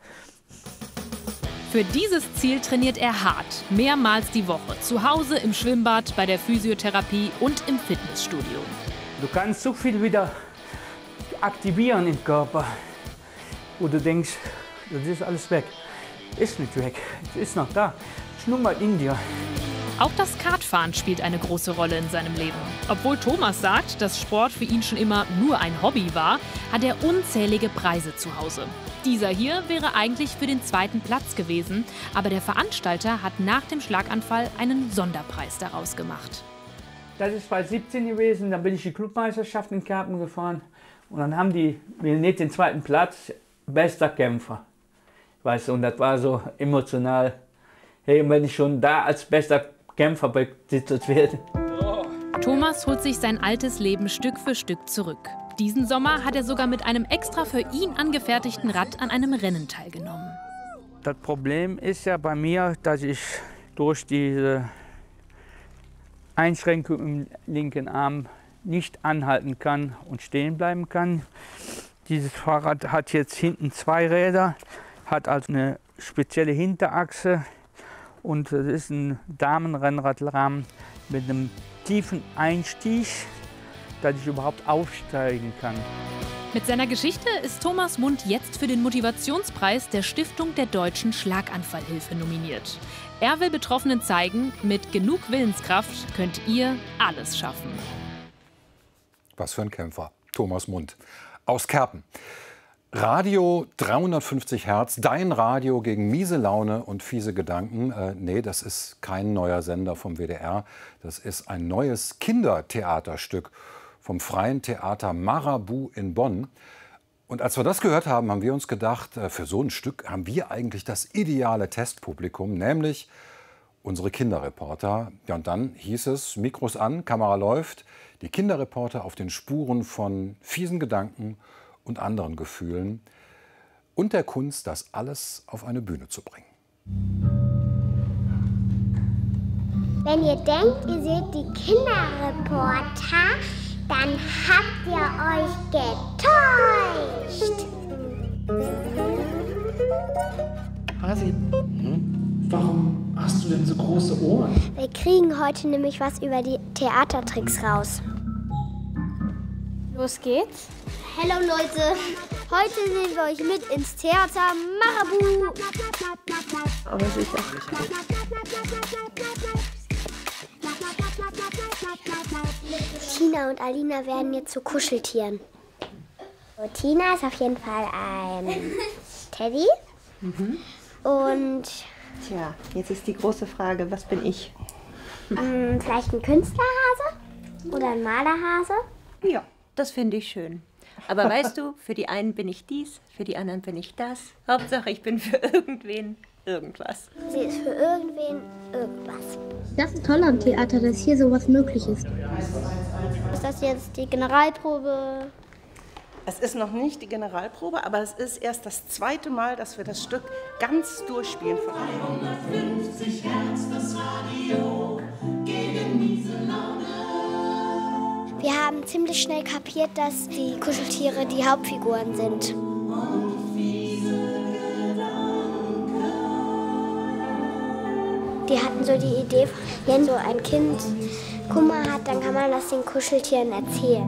Für dieses Ziel trainiert er hart, mehrmals die Woche. Zu Hause, im Schwimmbad, bei der Physiotherapie und im Fitnessstudio. Du kannst so viel wieder aktivieren im Körper, wo du denkst, das ist alles weg. Ist nicht weg, es ist noch da. Ist nur mal in dir. Auch das Kartfahren spielt eine große Rolle in seinem Leben. Obwohl Thomas sagt, dass Sport für ihn schon immer nur ein Hobby war, hat er unzählige Preise zu Hause. Dieser hier wäre eigentlich für den 2. Platz gewesen, aber der Veranstalter hat nach dem Schlaganfall einen Sonderpreis daraus gemacht. Das ist 2017 gewesen, da bin ich die Clubmeisterschaft in Kerpen gefahren und dann haben die mir nicht den 2. Platz, bester Kämpfer. Weißt du, und das war so emotional. Hey, und wenn ich schon da als bester Kämpfer betitelt werde. Thomas holt sich sein altes Leben Stück für Stück zurück. Diesen Sommer hat er sogar mit einem extra für ihn angefertigten Rad an einem Rennen teilgenommen. Das Problem ist ja bei mir, dass ich durch diese Einschränkung im linken Arm nicht anhalten kann und stehen bleiben kann. Dieses Fahrrad hat jetzt hinten 2 Räder, hat also eine spezielle Hinterachse und es ist ein Damenrennradrahmen mit einem tiefen Einstieg, dass ich überhaupt aufsteigen kann. Mit seiner Geschichte ist Thomas Mund jetzt für den Motivationspreis der Stiftung der Deutschen Schlaganfallhilfe nominiert. Er will Betroffenen zeigen, mit genug Willenskraft könnt ihr alles schaffen. Was für ein Kämpfer, Thomas Mund aus Kerpen. Radio 350 Hertz, dein Radio gegen miese Laune und fiese Gedanken. Nee, das ist kein neuer Sender vom WDR. Das ist ein neues Kindertheaterstück vom Freien Theater Marabu in Bonn. Und als wir das gehört haben, haben wir uns gedacht, für so ein Stück haben wir eigentlich das ideale Testpublikum, nämlich unsere Kinderreporter. Ja, und dann hieß es, Mikros an, Kamera läuft, die Kinderreporter auf den Spuren von fiesen Gedanken und anderen Gefühlen und der Kunst, das alles auf eine Bühne zu bringen. Wenn ihr denkt, ihr seht die Kinderreporter, dann habt ihr euch getäuscht. Hasi, warum hast du denn so große Ohren? Wir kriegen heute nämlich was über die Theatertricks raus. Los geht's. Hallo Leute, heute nehmen wir euch mit ins Theater Marabu. Aber sicher. Tina und Alina werden jetzt zu Kuscheltieren. So, Tina ist auf jeden Fall ein Teddy. Und tja, jetzt ist die große Frage, was bin ich? Vielleicht ein Künstlerhase oder ein Malerhase? Ja, das finde ich schön. Aber weißt du, für die einen bin ich dies, für die anderen bin ich das. Hauptsache, ich bin für irgendwen irgendwas. Sie ist für irgendwen irgendwas. Das ist toll am Theater, dass hier sowas möglich ist. Ist das jetzt die Generalprobe? Es ist noch nicht die Generalprobe, aber es ist erst das 2. Mal, dass wir das Stück ganz durchspielen. 350 Hertz, das Radio gegen miese Laune. Wir haben ziemlich schnell kapiert, dass die Kuscheltiere die Hauptfiguren sind. Die hatten so die Idee, wenn so ein Kind Kummer hat, dann kann man das den Kuscheltieren erzählen.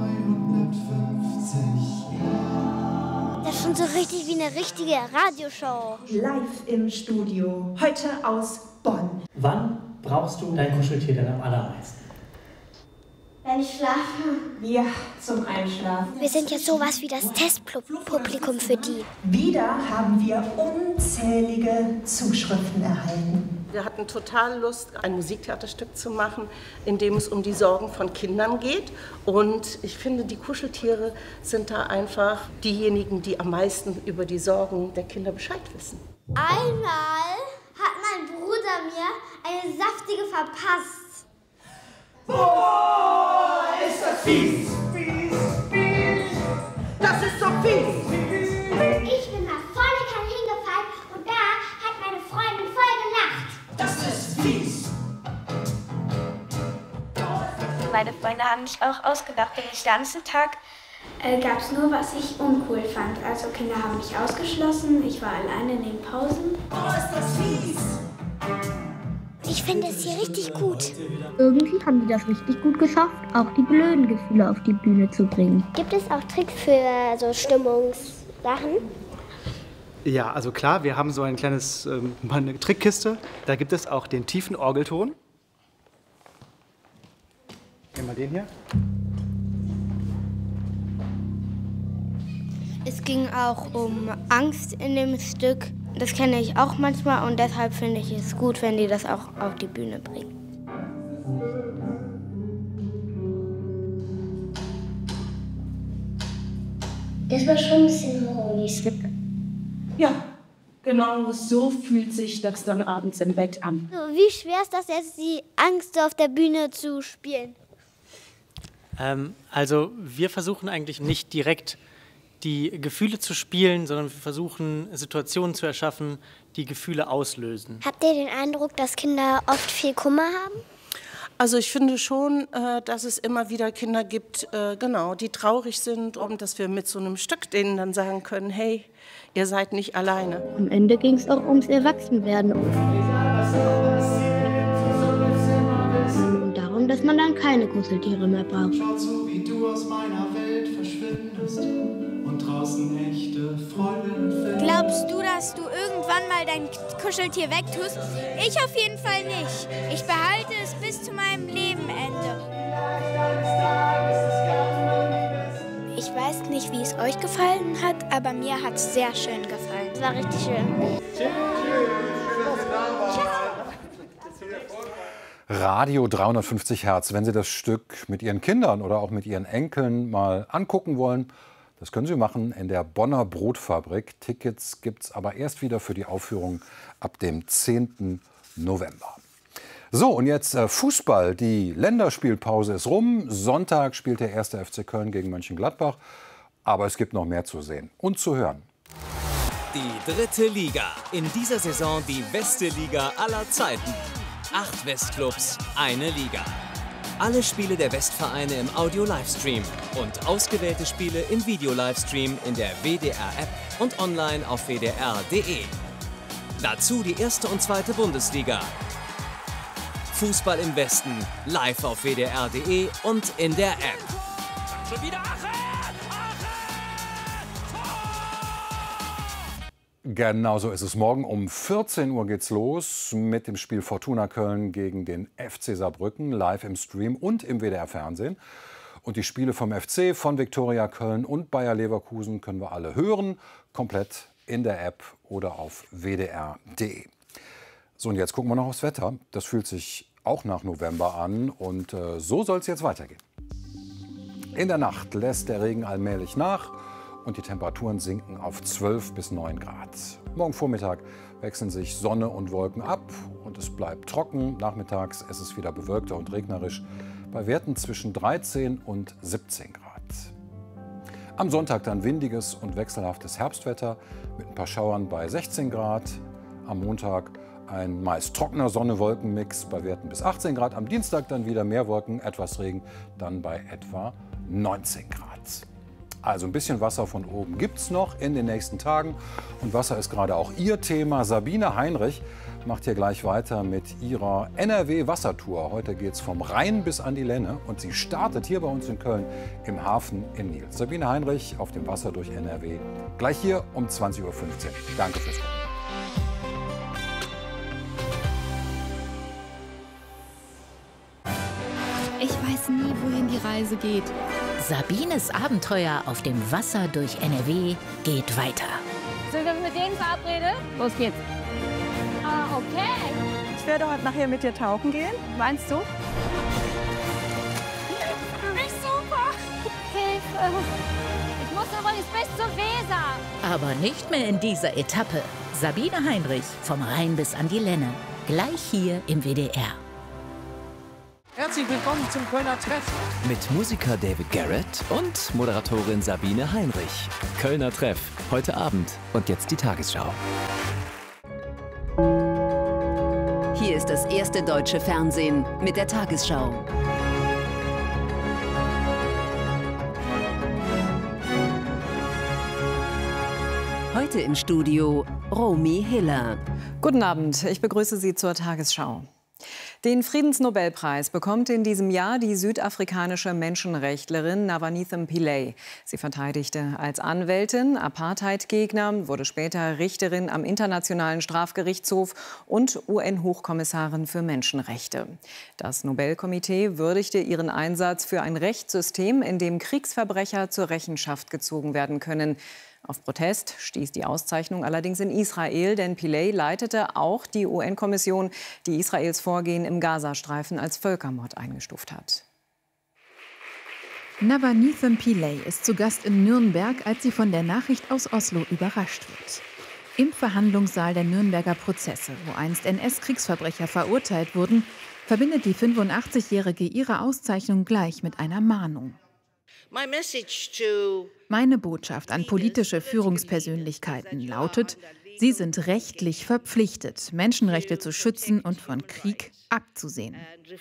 Das ist schon so richtig wie eine richtige Radioshow. Live im Studio, heute aus Bonn. Wann brauchst du dein Kuscheltier denn am allermeisten? Wenn ich schlafe. Ja, zum Einschlafen. Wir sind jetzt sowas wie das Testpublikum für die. Wieder haben wir unzählige Zuschriften erhalten. Wir hatten total Lust, ein Musiktheaterstück zu machen, in dem es um die Sorgen von Kindern geht. Und ich finde, die Kuscheltiere sind da einfach diejenigen, die am meisten über die Sorgen der Kinder Bescheid wissen. Einmal hat mein Bruder mir eine saftige verpasst. Oh, ist das fies! Fies, fies! Das ist so fies! Ich bin mal volle Kanne hingefallen und da hat meine Freundin voll gelacht. Das ist fies! Meine Freunde haben mich auch ausgelacht den ganzen Tag. Gab es nur, was ich uncool fand. Also Kinder haben mich ausgeschlossen, ich war alleine in den Pausen. Oh, ist das fies! Ich finde es hier richtig gut. Irgendwie haben die das richtig gut geschafft, auch die blöden Gefühle auf die Bühne zu bringen. Gibt es auch Tricks für so Stimmungssachen? Ja, also klar, wir haben so ein kleines, eine Trickkiste. Da gibt es auch den tiefen Orgelton. Nehmen wir den hier. Es ging auch um Angst in dem Stück. Das kenne ich auch manchmal und deshalb finde ich es gut, wenn die das auch auf die Bühne bringen. Das war schon ein bisschen horrormäßig. Ja, genau so fühlt sich das dann abends im Bett an. Wie schwer ist das jetzt, die Angst auf der Bühne zu spielen? Also wir versuchen eigentlich nicht direkt die Gefühle zu spielen, sondern wir versuchen Situationen zu erschaffen, die Gefühle auslösen. Habt ihr den Eindruck, dass Kinder oft viel Kummer haben? Also ich finde schon, dass es immer wieder Kinder gibt, genau, die traurig sind und dass wir mit so einem Stück denen dann sagen können, hey, ihr seid nicht alleine. Am Ende ging es auch ums Erwachsenwerden. Und darum, dass man dann keine Kuscheltiere mehr braucht. Schaut so, wie du aus meiner Welt verschwindest und draußen echte Freunde findest. Glaubst du, dass du irgendwann mal dein Kuscheltier wegtust? Ich auf jeden Fall nicht. Ich behalte es bis zu meinem Lebenende. Ich weiß nicht, wie es euch gefallen hat, aber mir hat es sehr schön gefallen. Es war richtig schön. Radio 350 Hertz. Wenn Sie das Stück mit Ihren Kindern oder auch mit Ihren Enkeln mal angucken wollen, das können Sie machen in der Bonner Brotfabrik. Tickets gibt es aber erst wieder für die Aufführung ab dem 10. November. So, und jetzt Fußball. Die Länderspielpause ist rum. Sonntag spielt der 1. FC Köln gegen Mönchengladbach. Aber es gibt noch mehr zu sehen und zu hören. Die 3. Liga. In dieser Saison die beste Liga aller Zeiten. 8 Westclubs, eine Liga. Alle Spiele der Westvereine im Audio-Livestream und ausgewählte Spiele im Video-Livestream in der WDR-App und online auf wdr.de. Dazu die 1. und 2. Bundesliga. Fußball im Westen, live auf wdr.de und in der App. Schon wieder Genau so ist es. Morgen um 14 Uhr geht's los mit dem Spiel Fortuna Köln gegen den FC Saarbrücken, live im Stream und im WDR-Fernsehen. Und die Spiele vom FC, von Viktoria Köln und Bayer Leverkusen können wir alle hören, komplett in der App oder auf wdr.de. So, und jetzt gucken wir noch aufs Wetter. Das fühlt sich auch nach November an und so soll es jetzt weitergehen. In der Nacht lässt der Regen allmählich nach und die Temperaturen sinken auf 12 bis 9 Grad. Morgen Vormittag wechseln sich Sonne und Wolken ab und es bleibt trocken. Nachmittags ist es wieder bewölkter und regnerisch bei Werten zwischen 13 und 17 Grad. Am Sonntag dann windiges und wechselhaftes Herbstwetter mit ein paar Schauern bei 16 Grad. Am Montag ein meist trockener Sonne-Wolken-Mix bei Werten bis 18 Grad. Am Dienstag dann wieder mehr Wolken, etwas Regen, dann bei etwa 19 Grad. Also ein bisschen Wasser von oben gibt es noch in den nächsten Tagen. Und Wasser ist gerade auch Ihr Thema. Sabine Heinrich macht hier gleich weiter mit ihrer NRW-Wassertour. Heute geht es vom Rhein bis an die Lenne. Und sie startet hier bei uns in Köln im Hafen in Nils. Sabine Heinrich auf dem Wasser durch NRW. Gleich hier um 20:15 Uhr. Danke fürs Kommen. Ich weiß nie, wohin die Reise geht. Sabines Abenteuer auf dem Wasser durch NRW geht weiter. Sind wir mit denen verabredet? Los geht's. Ah, okay. Ich werde heute nachher mit dir tauchen gehen. Meinst du? Nicht super. Hilfe. Ich muss übrigens bis zur Weser. Aber nicht mehr in dieser Etappe. Sabine Heinrich vom Rhein bis an die Lenne. Gleich hier im WDR. Herzlich willkommen zum Kölner Treff. Mit Musiker David Garrett und Moderatorin Sabine Heinrich. Kölner Treff, heute Abend und jetzt die Tagesschau. Hier ist das erste deutsche Fernsehen mit der Tagesschau. Heute im Studio Romy Hiller. Guten Abend, ich begrüße Sie zur Tagesschau. Den Friedensnobelpreis bekommt in diesem Jahr die südafrikanische Menschenrechtlerin Navanitha Pillay. Sie verteidigte als Anwältin Apartheidgegner, wurde später Richterin am Internationalen Strafgerichtshof und UN-Hochkommissarin für Menschenrechte. Das Nobelkomitee würdigte ihren Einsatz für ein Rechtssystem, in dem Kriegsverbrecher zur Rechenschaft gezogen werden können. Auf Protest stieß die Auszeichnung allerdings in Israel, denn Pillay leitete auch die UN-Kommission, die Israels Vorgehen im Gazastreifen als Völkermord eingestuft hat. Navanitha Pillay ist zu Gast in Nürnberg, als sie von der Nachricht aus Oslo überrascht wird. Im Verhandlungssaal der Nürnberger Prozesse, wo einst NS-Kriegsverbrecher verurteilt wurden, verbindet die 85-Jährige ihre Auszeichnung gleich mit einer Mahnung. Meine Botschaft an politische Führungspersönlichkeiten lautet, sie sind rechtlich verpflichtet, Menschenrechte zu schützen und von Krieg abzusehen.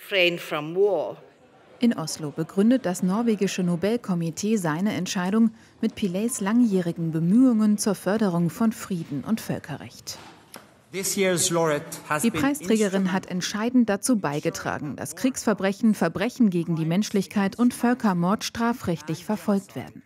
In Oslo begründet das norwegische Nobelkomitee seine Entscheidung mit Pillays langjährigen Bemühungen zur Förderung von Frieden und Völkerrecht. Die Preisträgerin hat entscheidend dazu beigetragen, dass Kriegsverbrechen, Verbrechen gegen die Menschlichkeit und Völkermord strafrechtlich verfolgt werden.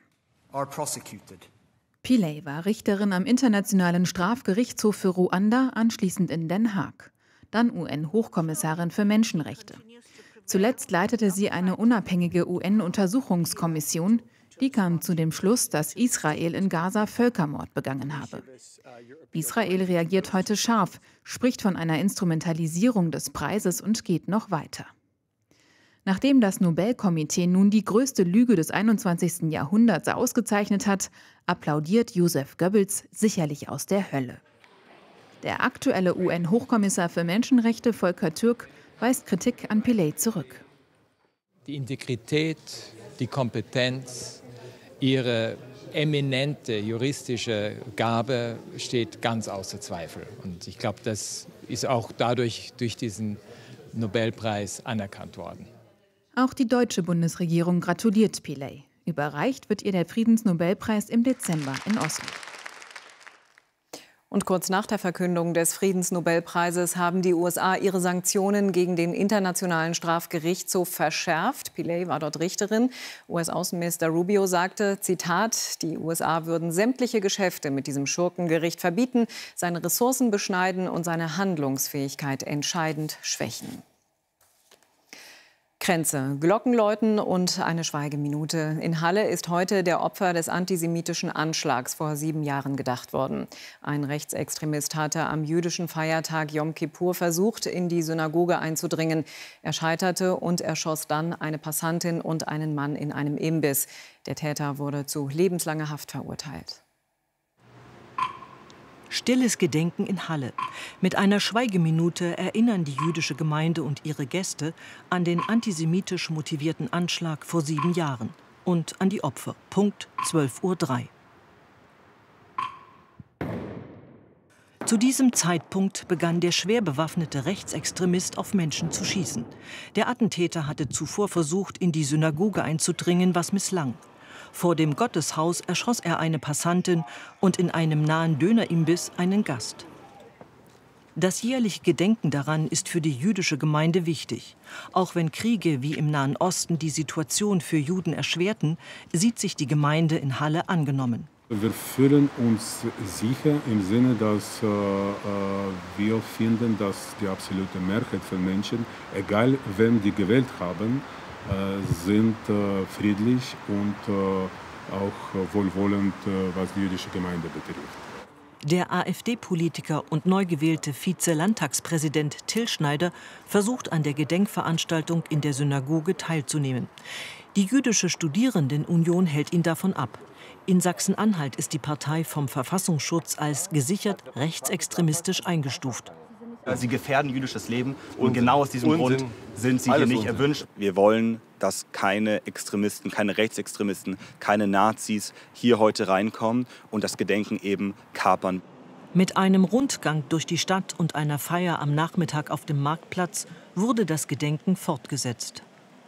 Pillay war Richterin am Internationalen Strafgerichtshof für Ruanda, anschließend in Den Haag. Dann UN-Hochkommissarin für Menschenrechte. Zuletzt leitete sie eine unabhängige UN-Untersuchungskommission. Die kam zu dem Schluss, dass Israel in Gaza Völkermord begangen habe. Israel reagiert heute scharf, spricht von einer Instrumentalisierung des Preises und geht noch weiter. Nachdem das Nobelkomitee nun die größte Lüge des 21. Jahrhunderts ausgezeichnet hat, applaudiert Joseph Goebbels sicherlich aus der Hölle. Der aktuelle UN-Hochkommissar für Menschenrechte, Volker Türk, weist Kritik an Pillay zurück. Die Integrität, die Kompetenz, ihre eminente juristische Gabe steht ganz außer Zweifel. Und ich glaube, das ist auch durch diesen Nobelpreis anerkannt worden. Auch die deutsche Bundesregierung gratuliert Pillay. Überreicht wird ihr der Friedensnobelpreis im Dezember in Oslo. Und kurz nach der Verkündung des Friedensnobelpreises haben die USA ihre Sanktionen gegen den Internationalen Strafgerichtshof verschärft. Pillay war dort Richterin. US-Außenminister Rubio sagte, Zitat, die USA würden sämtliche Geschäfte mit diesem Schurkengericht verbieten, seine Ressourcen beschneiden und seine Handlungsfähigkeit entscheidend schwächen. Kränze, Glockenläuten und eine Schweigeminute. In Halle ist heute der Opfer des antisemitischen Anschlags vor 7 Jahren gedacht worden. Ein Rechtsextremist hatte am jüdischen Feiertag Yom Kippur versucht, in die Synagoge einzudringen. Er scheiterte und erschoss dann eine Passantin und einen Mann in einem Imbiss. Der Täter wurde zu lebenslanger Haft verurteilt. Stilles Gedenken in Halle. Mit einer Schweigeminute erinnern die jüdische Gemeinde und ihre Gäste an den antisemitisch motivierten Anschlag vor 7 Jahren und an die Opfer. Punkt 12:03 Uhr. Zu diesem Zeitpunkt begann der schwer bewaffnete Rechtsextremist auf Menschen zu schießen. Der Attentäter hatte zuvor versucht, in die Synagoge einzudringen, was misslang. Vor dem Gotteshaus erschoss er eine Passantin und in einem nahen Dönerimbiss einen Gast. Das jährliche Gedenken daran ist für die jüdische Gemeinde wichtig. Auch wenn Kriege wie im Nahen Osten die Situation für Juden erschwerten, sieht sich die Gemeinde in Halle angenommen. Wir fühlen uns sicher im Sinne, dass wir finden, dass die absolute Mehrheit von Menschen, egal wen die gewählt haben, sind friedlich und auch wohlwollend, was die jüdische Gemeinde betrifft. Der AfD-Politiker und neu gewählte Vize-Landtagspräsident Till Schneider versucht an der Gedenkveranstaltung in der Synagoge teilzunehmen. Die jüdische Studierendenunion hält ihn davon ab. In Sachsen-Anhalt ist die Partei vom Verfassungsschutz als gesichert rechtsextremistisch eingestuft. Sie gefährden jüdisches Leben und genau aus diesem Grund sind sie hier nicht erwünscht. Wir wollen, dass keine Extremisten, keine Rechtsextremisten, keine Nazis hier heute reinkommen und das Gedenken eben kapern. Mit einem Rundgang durch die Stadt und einer Feier am Nachmittag auf dem Marktplatz wurde das Gedenken fortgesetzt.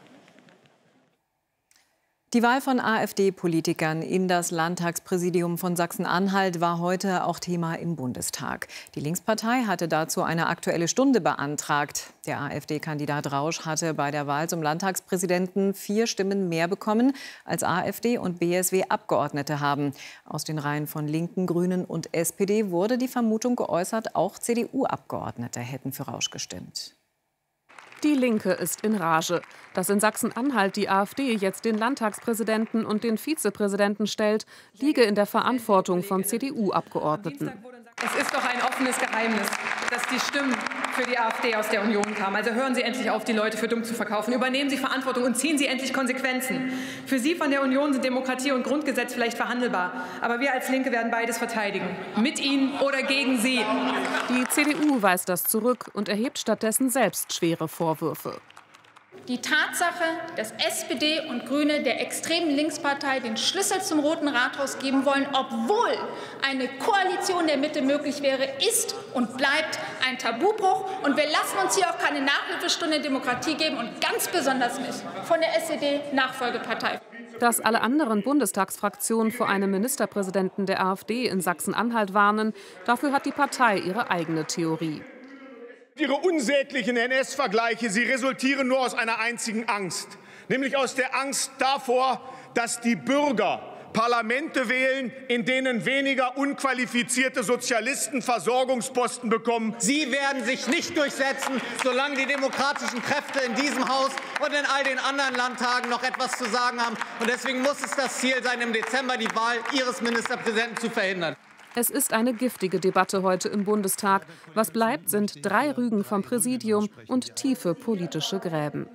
Die Wahl von AfD-Politikern in das Landtagspräsidium von Sachsen-Anhalt war heute auch Thema im Bundestag. Die Linkspartei hatte dazu eine Aktuelle Stunde beantragt. Der AfD-Kandidat Rausch hatte bei der Wahl zum Landtagspräsidenten 4 Stimmen mehr bekommen, als AfD und BSW Abgeordnete haben. Aus den Reihen von Linken, Grünen und SPD wurde die Vermutung geäußert, auch CDU-Abgeordnete hätten für Rausch gestimmt. Die Linke ist in Rage. Dass in Sachsen-Anhalt die AfD jetzt den Landtagspräsidenten und den Vizepräsidenten stellt, liege in der Verantwortung von CDU-Abgeordneten. Es ist doch ein offenes Geheimnis, dass die Stimmen für die AfD aus der Union kamen. Also hören Sie endlich auf, die Leute für dumm zu verkaufen. Übernehmen Sie Verantwortung und ziehen Sie endlich Konsequenzen. Für Sie von der Union sind Demokratie und Grundgesetz vielleicht verhandelbar. Aber wir als Linke werden beides verteidigen. Mit Ihnen oder gegen Sie. Die CDU weist das zurück und erhebt stattdessen selbst schwere Vorwürfe. Die Tatsache, dass SPD und Grüne der extremen Linkspartei den Schlüssel zum Roten Rathaus geben wollen, obwohl eine Koalition der Mitte möglich wäre, ist und bleibt ein Tabubruch. Und wir lassen uns hier auch keine Nachhilfestunde Demokratie geben und ganz besonders nicht von der SED-Nachfolgepartei. Dass alle anderen Bundestagsfraktionen vor einem Ministerpräsidenten der AfD in Sachsen-Anhalt warnen, dafür hat die Partei ihre eigene Theorie. Ihre unsäglichen NS-Vergleiche, sie resultieren nur aus einer einzigen Angst, nämlich aus der Angst davor, dass die Bürger Parlamente wählen, in denen weniger unqualifizierte Sozialisten Versorgungsposten bekommen. Sie werden sich nicht durchsetzen, solange die demokratischen Kräfte in diesem Haus und in all den anderen Landtagen noch etwas zu sagen haben. Und deswegen muss es das Ziel sein, im Dezember die Wahl Ihres Ministerpräsidenten zu verhindern. Es ist eine giftige Debatte heute im Bundestag. Was bleibt, sind 3 Rügen vom Präsidium und tiefe politische Gräben.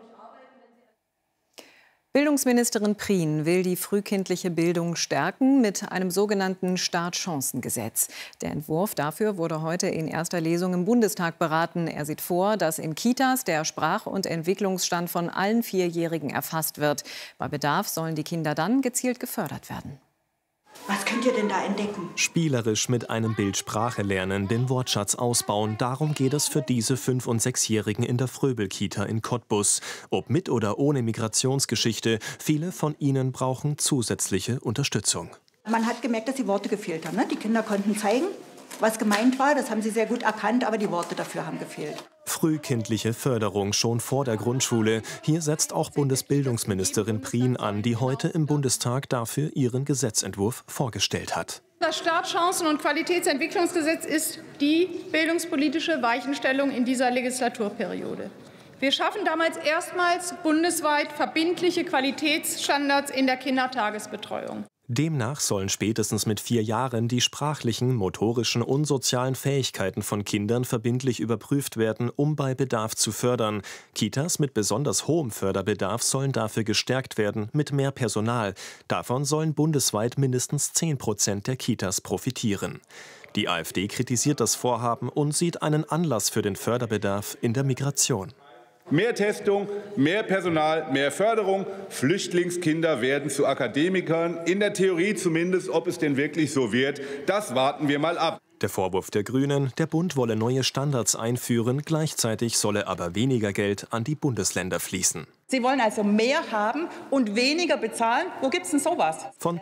Bildungsministerin Prien will die frühkindliche Bildung stärken mit einem sogenannten Startchancengesetz. Der Entwurf dafür wurde heute in erster Lesung im Bundestag beraten. Er sieht vor, dass in Kitas der Sprach- und Entwicklungsstand von allen 4-Jährigen erfasst wird. Bei Bedarf sollen die Kinder dann gezielt gefördert werden. Was könnt ihr denn da entdecken? Spielerisch mit einem Bild Sprache lernen, den Wortschatz ausbauen. Darum geht es für diese 5- und 6-Jährigen in der Fröbel-Kita in Cottbus. Ob mit oder ohne Migrationsgeschichte, viele von ihnen brauchen zusätzliche Unterstützung. Man hat gemerkt, dass die Worte gefehlt haben. Die Kinder konnten zeigen, was gemeint war. Das haben sie sehr gut erkannt, aber die Worte dafür haben gefehlt. Frühkindliche Förderung schon vor der Grundschule. Hier setzt auch Bundesbildungsministerin Prien an, die heute im Bundestag dafür ihren Gesetzentwurf vorgestellt hat. Das Startchancen- und Qualitätsentwicklungsgesetz ist die bildungspolitische Weichenstellung in dieser Legislaturperiode. Wir schaffen damals erstmals bundesweit verbindliche Qualitätsstandards in der Kindertagesbetreuung. Demnach sollen spätestens mit 4 Jahren die sprachlichen, motorischen und sozialen Fähigkeiten von Kindern verbindlich überprüft werden, um bei Bedarf zu fördern. Kitas mit besonders hohem Förderbedarf sollen dafür gestärkt werden mit mehr Personal. Davon sollen bundesweit mindestens 10% der Kitas profitieren. Die AfD kritisiert das Vorhaben und sieht einen Anlass für den Förderbedarf in der Migration. Mehr Testung, mehr Personal, mehr Förderung. Flüchtlingskinder werden zu Akademikern. In der Theorie zumindest, ob es denn wirklich so wird, das warten wir mal ab. Der Vorwurf der Grünen, der Bund wolle neue Standards einführen, gleichzeitig solle aber weniger Geld an die Bundesländer fließen. Sie wollen also mehr haben und weniger bezahlen. Wo gibt's denn sowas? Von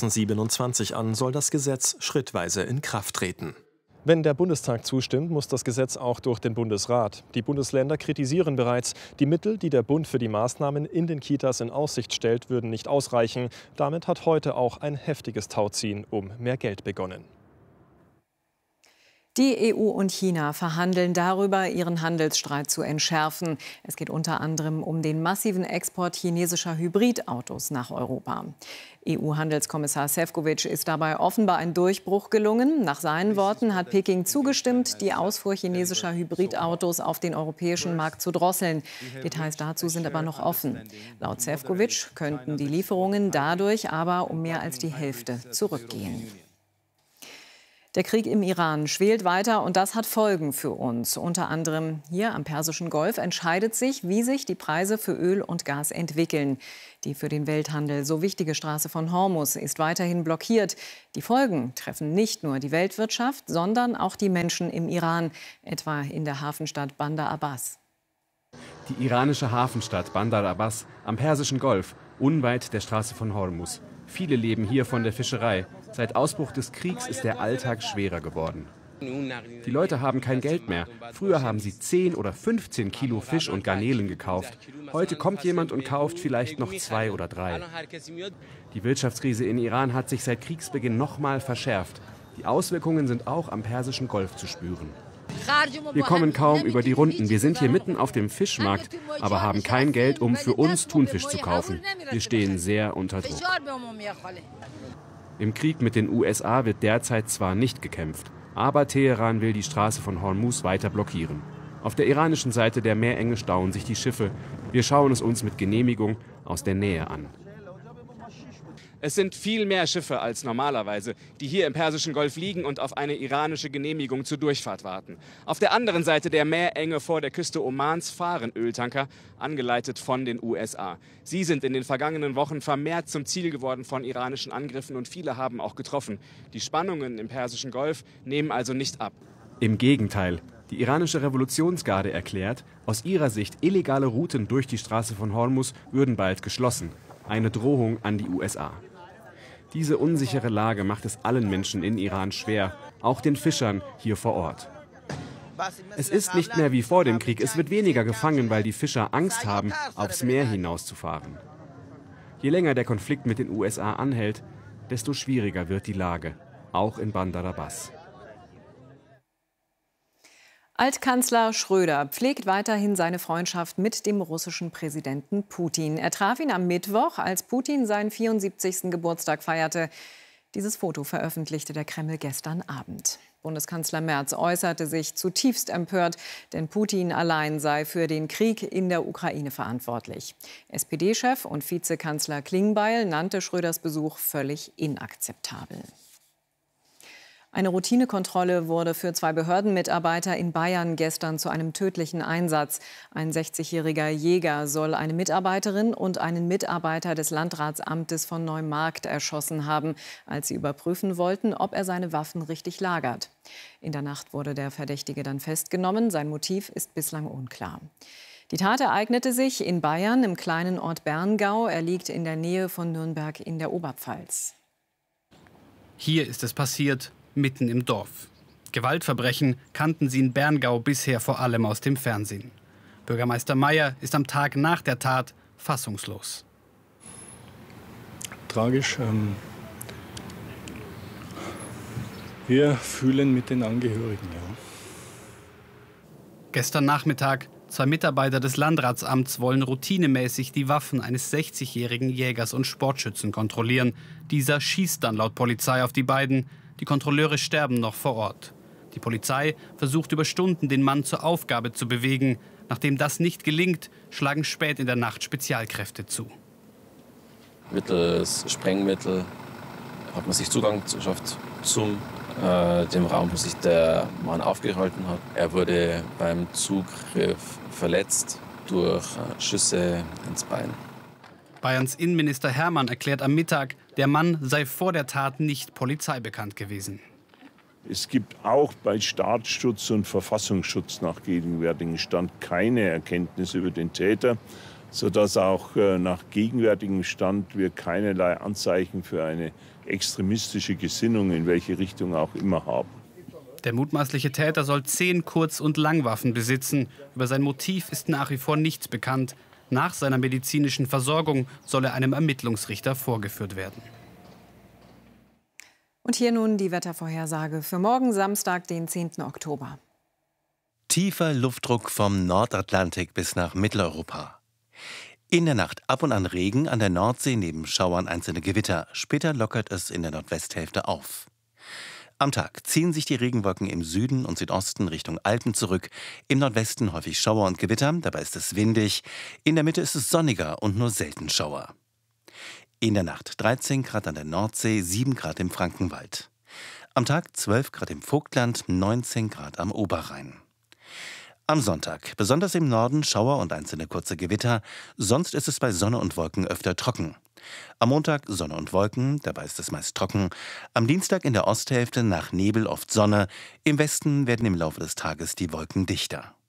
2027 an soll das Gesetz schrittweise in Kraft treten. Wenn der Bundestag zustimmt, muss das Gesetz auch durch den Bundesrat. Die Bundesländer kritisieren bereits, die Mittel, die der Bund für die Maßnahmen in den Kitas in Aussicht stellt, würden nicht ausreichen. Damit hat heute auch ein heftiges Tauziehen um mehr Geld begonnen. Die EU und China verhandeln darüber, ihren Handelsstreit zu entschärfen. Es geht unter anderem um den massiven Export chinesischer Hybridautos nach Europa. EU-Handelskommissar Šefčovič ist dabei offenbar ein Durchbruch gelungen. Nach seinen Worten hat Peking zugestimmt, die Ausfuhr chinesischer Hybridautos auf den europäischen Markt zu drosseln. Details dazu sind aber noch offen. Laut Šefčovič könnten die Lieferungen dadurch aber um mehr als die Hälfte zurückgehen. Der Krieg im Iran schwelt weiter und das hat Folgen für uns. Unter anderem hier am Persischen Golf entscheidet sich, wie sich die Preise für Öl und Gas entwickeln. Die für den Welthandel so wichtige Straße von Hormuz ist weiterhin blockiert. Die Folgen treffen nicht nur die Weltwirtschaft, sondern auch die Menschen im Iran, etwa in der Hafenstadt Bandar Abbas. Die iranische Hafenstadt Bandar Abbas am Persischen Golf, unweit der Straße von Hormuz. Viele leben hier von der Fischerei. Seit Ausbruch des Kriegs ist der Alltag schwerer geworden. Die Leute haben kein Geld mehr. Früher haben sie 10 oder 15 Kilo Fisch und Garnelen gekauft. Heute kommt jemand und kauft vielleicht noch 2 oder 3. Die Wirtschaftskrise in Iran hat sich seit Kriegsbeginn nochmal verschärft. Die Auswirkungen sind auch am Persischen Golf zu spüren. Wir kommen kaum über die Runden. Wir sind hier mitten auf dem Fischmarkt, aber haben kein Geld, um für uns Thunfisch zu kaufen. Wir stehen sehr unter Druck. Im Krieg mit den USA wird derzeit zwar nicht gekämpft, aber Teheran will die Straße von Hormuz weiter blockieren. Auf der iranischen Seite der Meerenge stauen sich die Schiffe. Wir schauen es uns mit Genehmigung aus der Nähe an. Es sind viel mehr Schiffe als normalerweise, die hier im Persischen Golf liegen und auf eine iranische Genehmigung zur Durchfahrt warten. Auf der anderen Seite der Meerenge vor der Küste Omans fahren Öltanker, angeleitet von den USA. Sie sind in den vergangenen Wochen vermehrt zum Ziel geworden von iranischen Angriffen und viele haben auch getroffen. Die Spannungen im Persischen Golf nehmen also nicht ab. Im Gegenteil. Die iranische Revolutionsgarde erklärt, aus ihrer Sicht illegale Routen durch die Straße von Hormuz würden bald geschlossen. Eine Drohung an die USA. Diese unsichere Lage macht es allen Menschen in Iran schwer, auch den Fischern hier vor Ort. Es ist nicht mehr wie vor dem Krieg, es wird weniger gefangen, weil die Fischer Angst haben, aufs Meer hinauszufahren. Je länger der Konflikt mit den USA anhält, desto schwieriger wird die Lage, auch in Bandar Abbas. Altkanzler Schröder pflegt weiterhin seine Freundschaft mit dem russischen Präsidenten Putin. Er traf ihn am Mittwoch, als Putin seinen 74. Geburtstag feierte. Dieses Foto veröffentlichte der Kreml gestern Abend. Bundeskanzler Merz äußerte sich zutiefst empört, denn Putin allein sei für den Krieg in der Ukraine verantwortlich. SPD-Chef und Vizekanzler Klingbeil nannte Schröders Besuch völlig inakzeptabel. Eine Routinekontrolle wurde für 2 Behördenmitarbeiter in Bayern gestern zu einem tödlichen Einsatz. Ein 60-jähriger Jäger soll eine Mitarbeiterin und einen Mitarbeiter des Landratsamtes von Neumarkt erschossen haben, als sie überprüfen wollten, ob er seine Waffen richtig lagert. In der Nacht wurde der Verdächtige dann festgenommen. Sein Motiv ist bislang unklar. Die Tat ereignete sich in Bayern im kleinen Ort Berngau. Er liegt in der Nähe von Nürnberg in der Oberpfalz. Hier ist es passiert. Mitten im Dorf. Gewaltverbrechen kannten sie in Berngau bisher vor allem aus dem Fernsehen. Bürgermeister Mayer ist am Tag nach der Tat fassungslos. Tragisch. Wir fühlen mit den Angehörigen. Ja. Gestern Nachmittag. 2 Mitarbeiter des Landratsamts wollen routinemäßig die Waffen eines 60-jährigen Jägers und Sportschützen kontrollieren. Dieser schießt dann laut Polizei auf die beiden. Die Kontrolleure sterben noch vor Ort. Die Polizei versucht über Stunden, den Mann zur Aufgabe zu bewegen. Nachdem das nicht gelingt, schlagen spät in der Nacht Spezialkräfte zu. Mittels Sprengmittel hat man sich Zugang geschafft zum dem Raum, wo sich der Mann aufgehalten hat. Er wurde beim Zugriff verletzt durch Schüsse ins Bein. Bayerns Innenminister Hermann erklärt am Mittag, der Mann sei vor der Tat nicht polizeibekannt gewesen. Es gibt auch bei Staatsschutz und Verfassungsschutz nach gegenwärtigem Stand keine Erkenntnisse über den Täter, sodass auch nach gegenwärtigem Stand wir keinerlei Anzeichen für eine extremistische Gesinnung in welche Richtung auch immer haben. Der mutmaßliche Täter soll 10 Kurz- und Langwaffen besitzen. Über sein Motiv ist nach wie vor nichts bekannt. Nach seiner medizinischen Versorgung soll er einem Ermittlungsrichter vorgeführt werden. Und hier nun die Wettervorhersage für morgen Samstag, den 10. Oktober. Tiefer Luftdruck vom Nordatlantik bis nach Mitteleuropa. In der Nacht ab und an Regen, an der Nordsee neben Schauern einzelne Gewitter. Später lockert es in der Nordwesthälfte auf. Am Tag ziehen sich die Regenwolken im Süden und Südosten Richtung Alpen zurück. Im Nordwesten häufig Schauer und Gewitter, dabei ist es windig. In der Mitte ist es sonniger und nur selten Schauer. In der Nacht 13 Grad an der Nordsee, 7 Grad im Frankenwald. Am Tag 12 Grad im Vogtland, 19 Grad am Oberrhein. Am Sonntag, besonders im Norden, Schauer und einzelne kurze Gewitter. Sonst ist es bei Sonne und Wolken öfter trocken. Am Montag Sonne und Wolken, dabei ist es meist trocken. Am Dienstag in der Osthälfte nach Nebel oft Sonne. Im Westen werden im Laufe des Tages die Wolken dichter.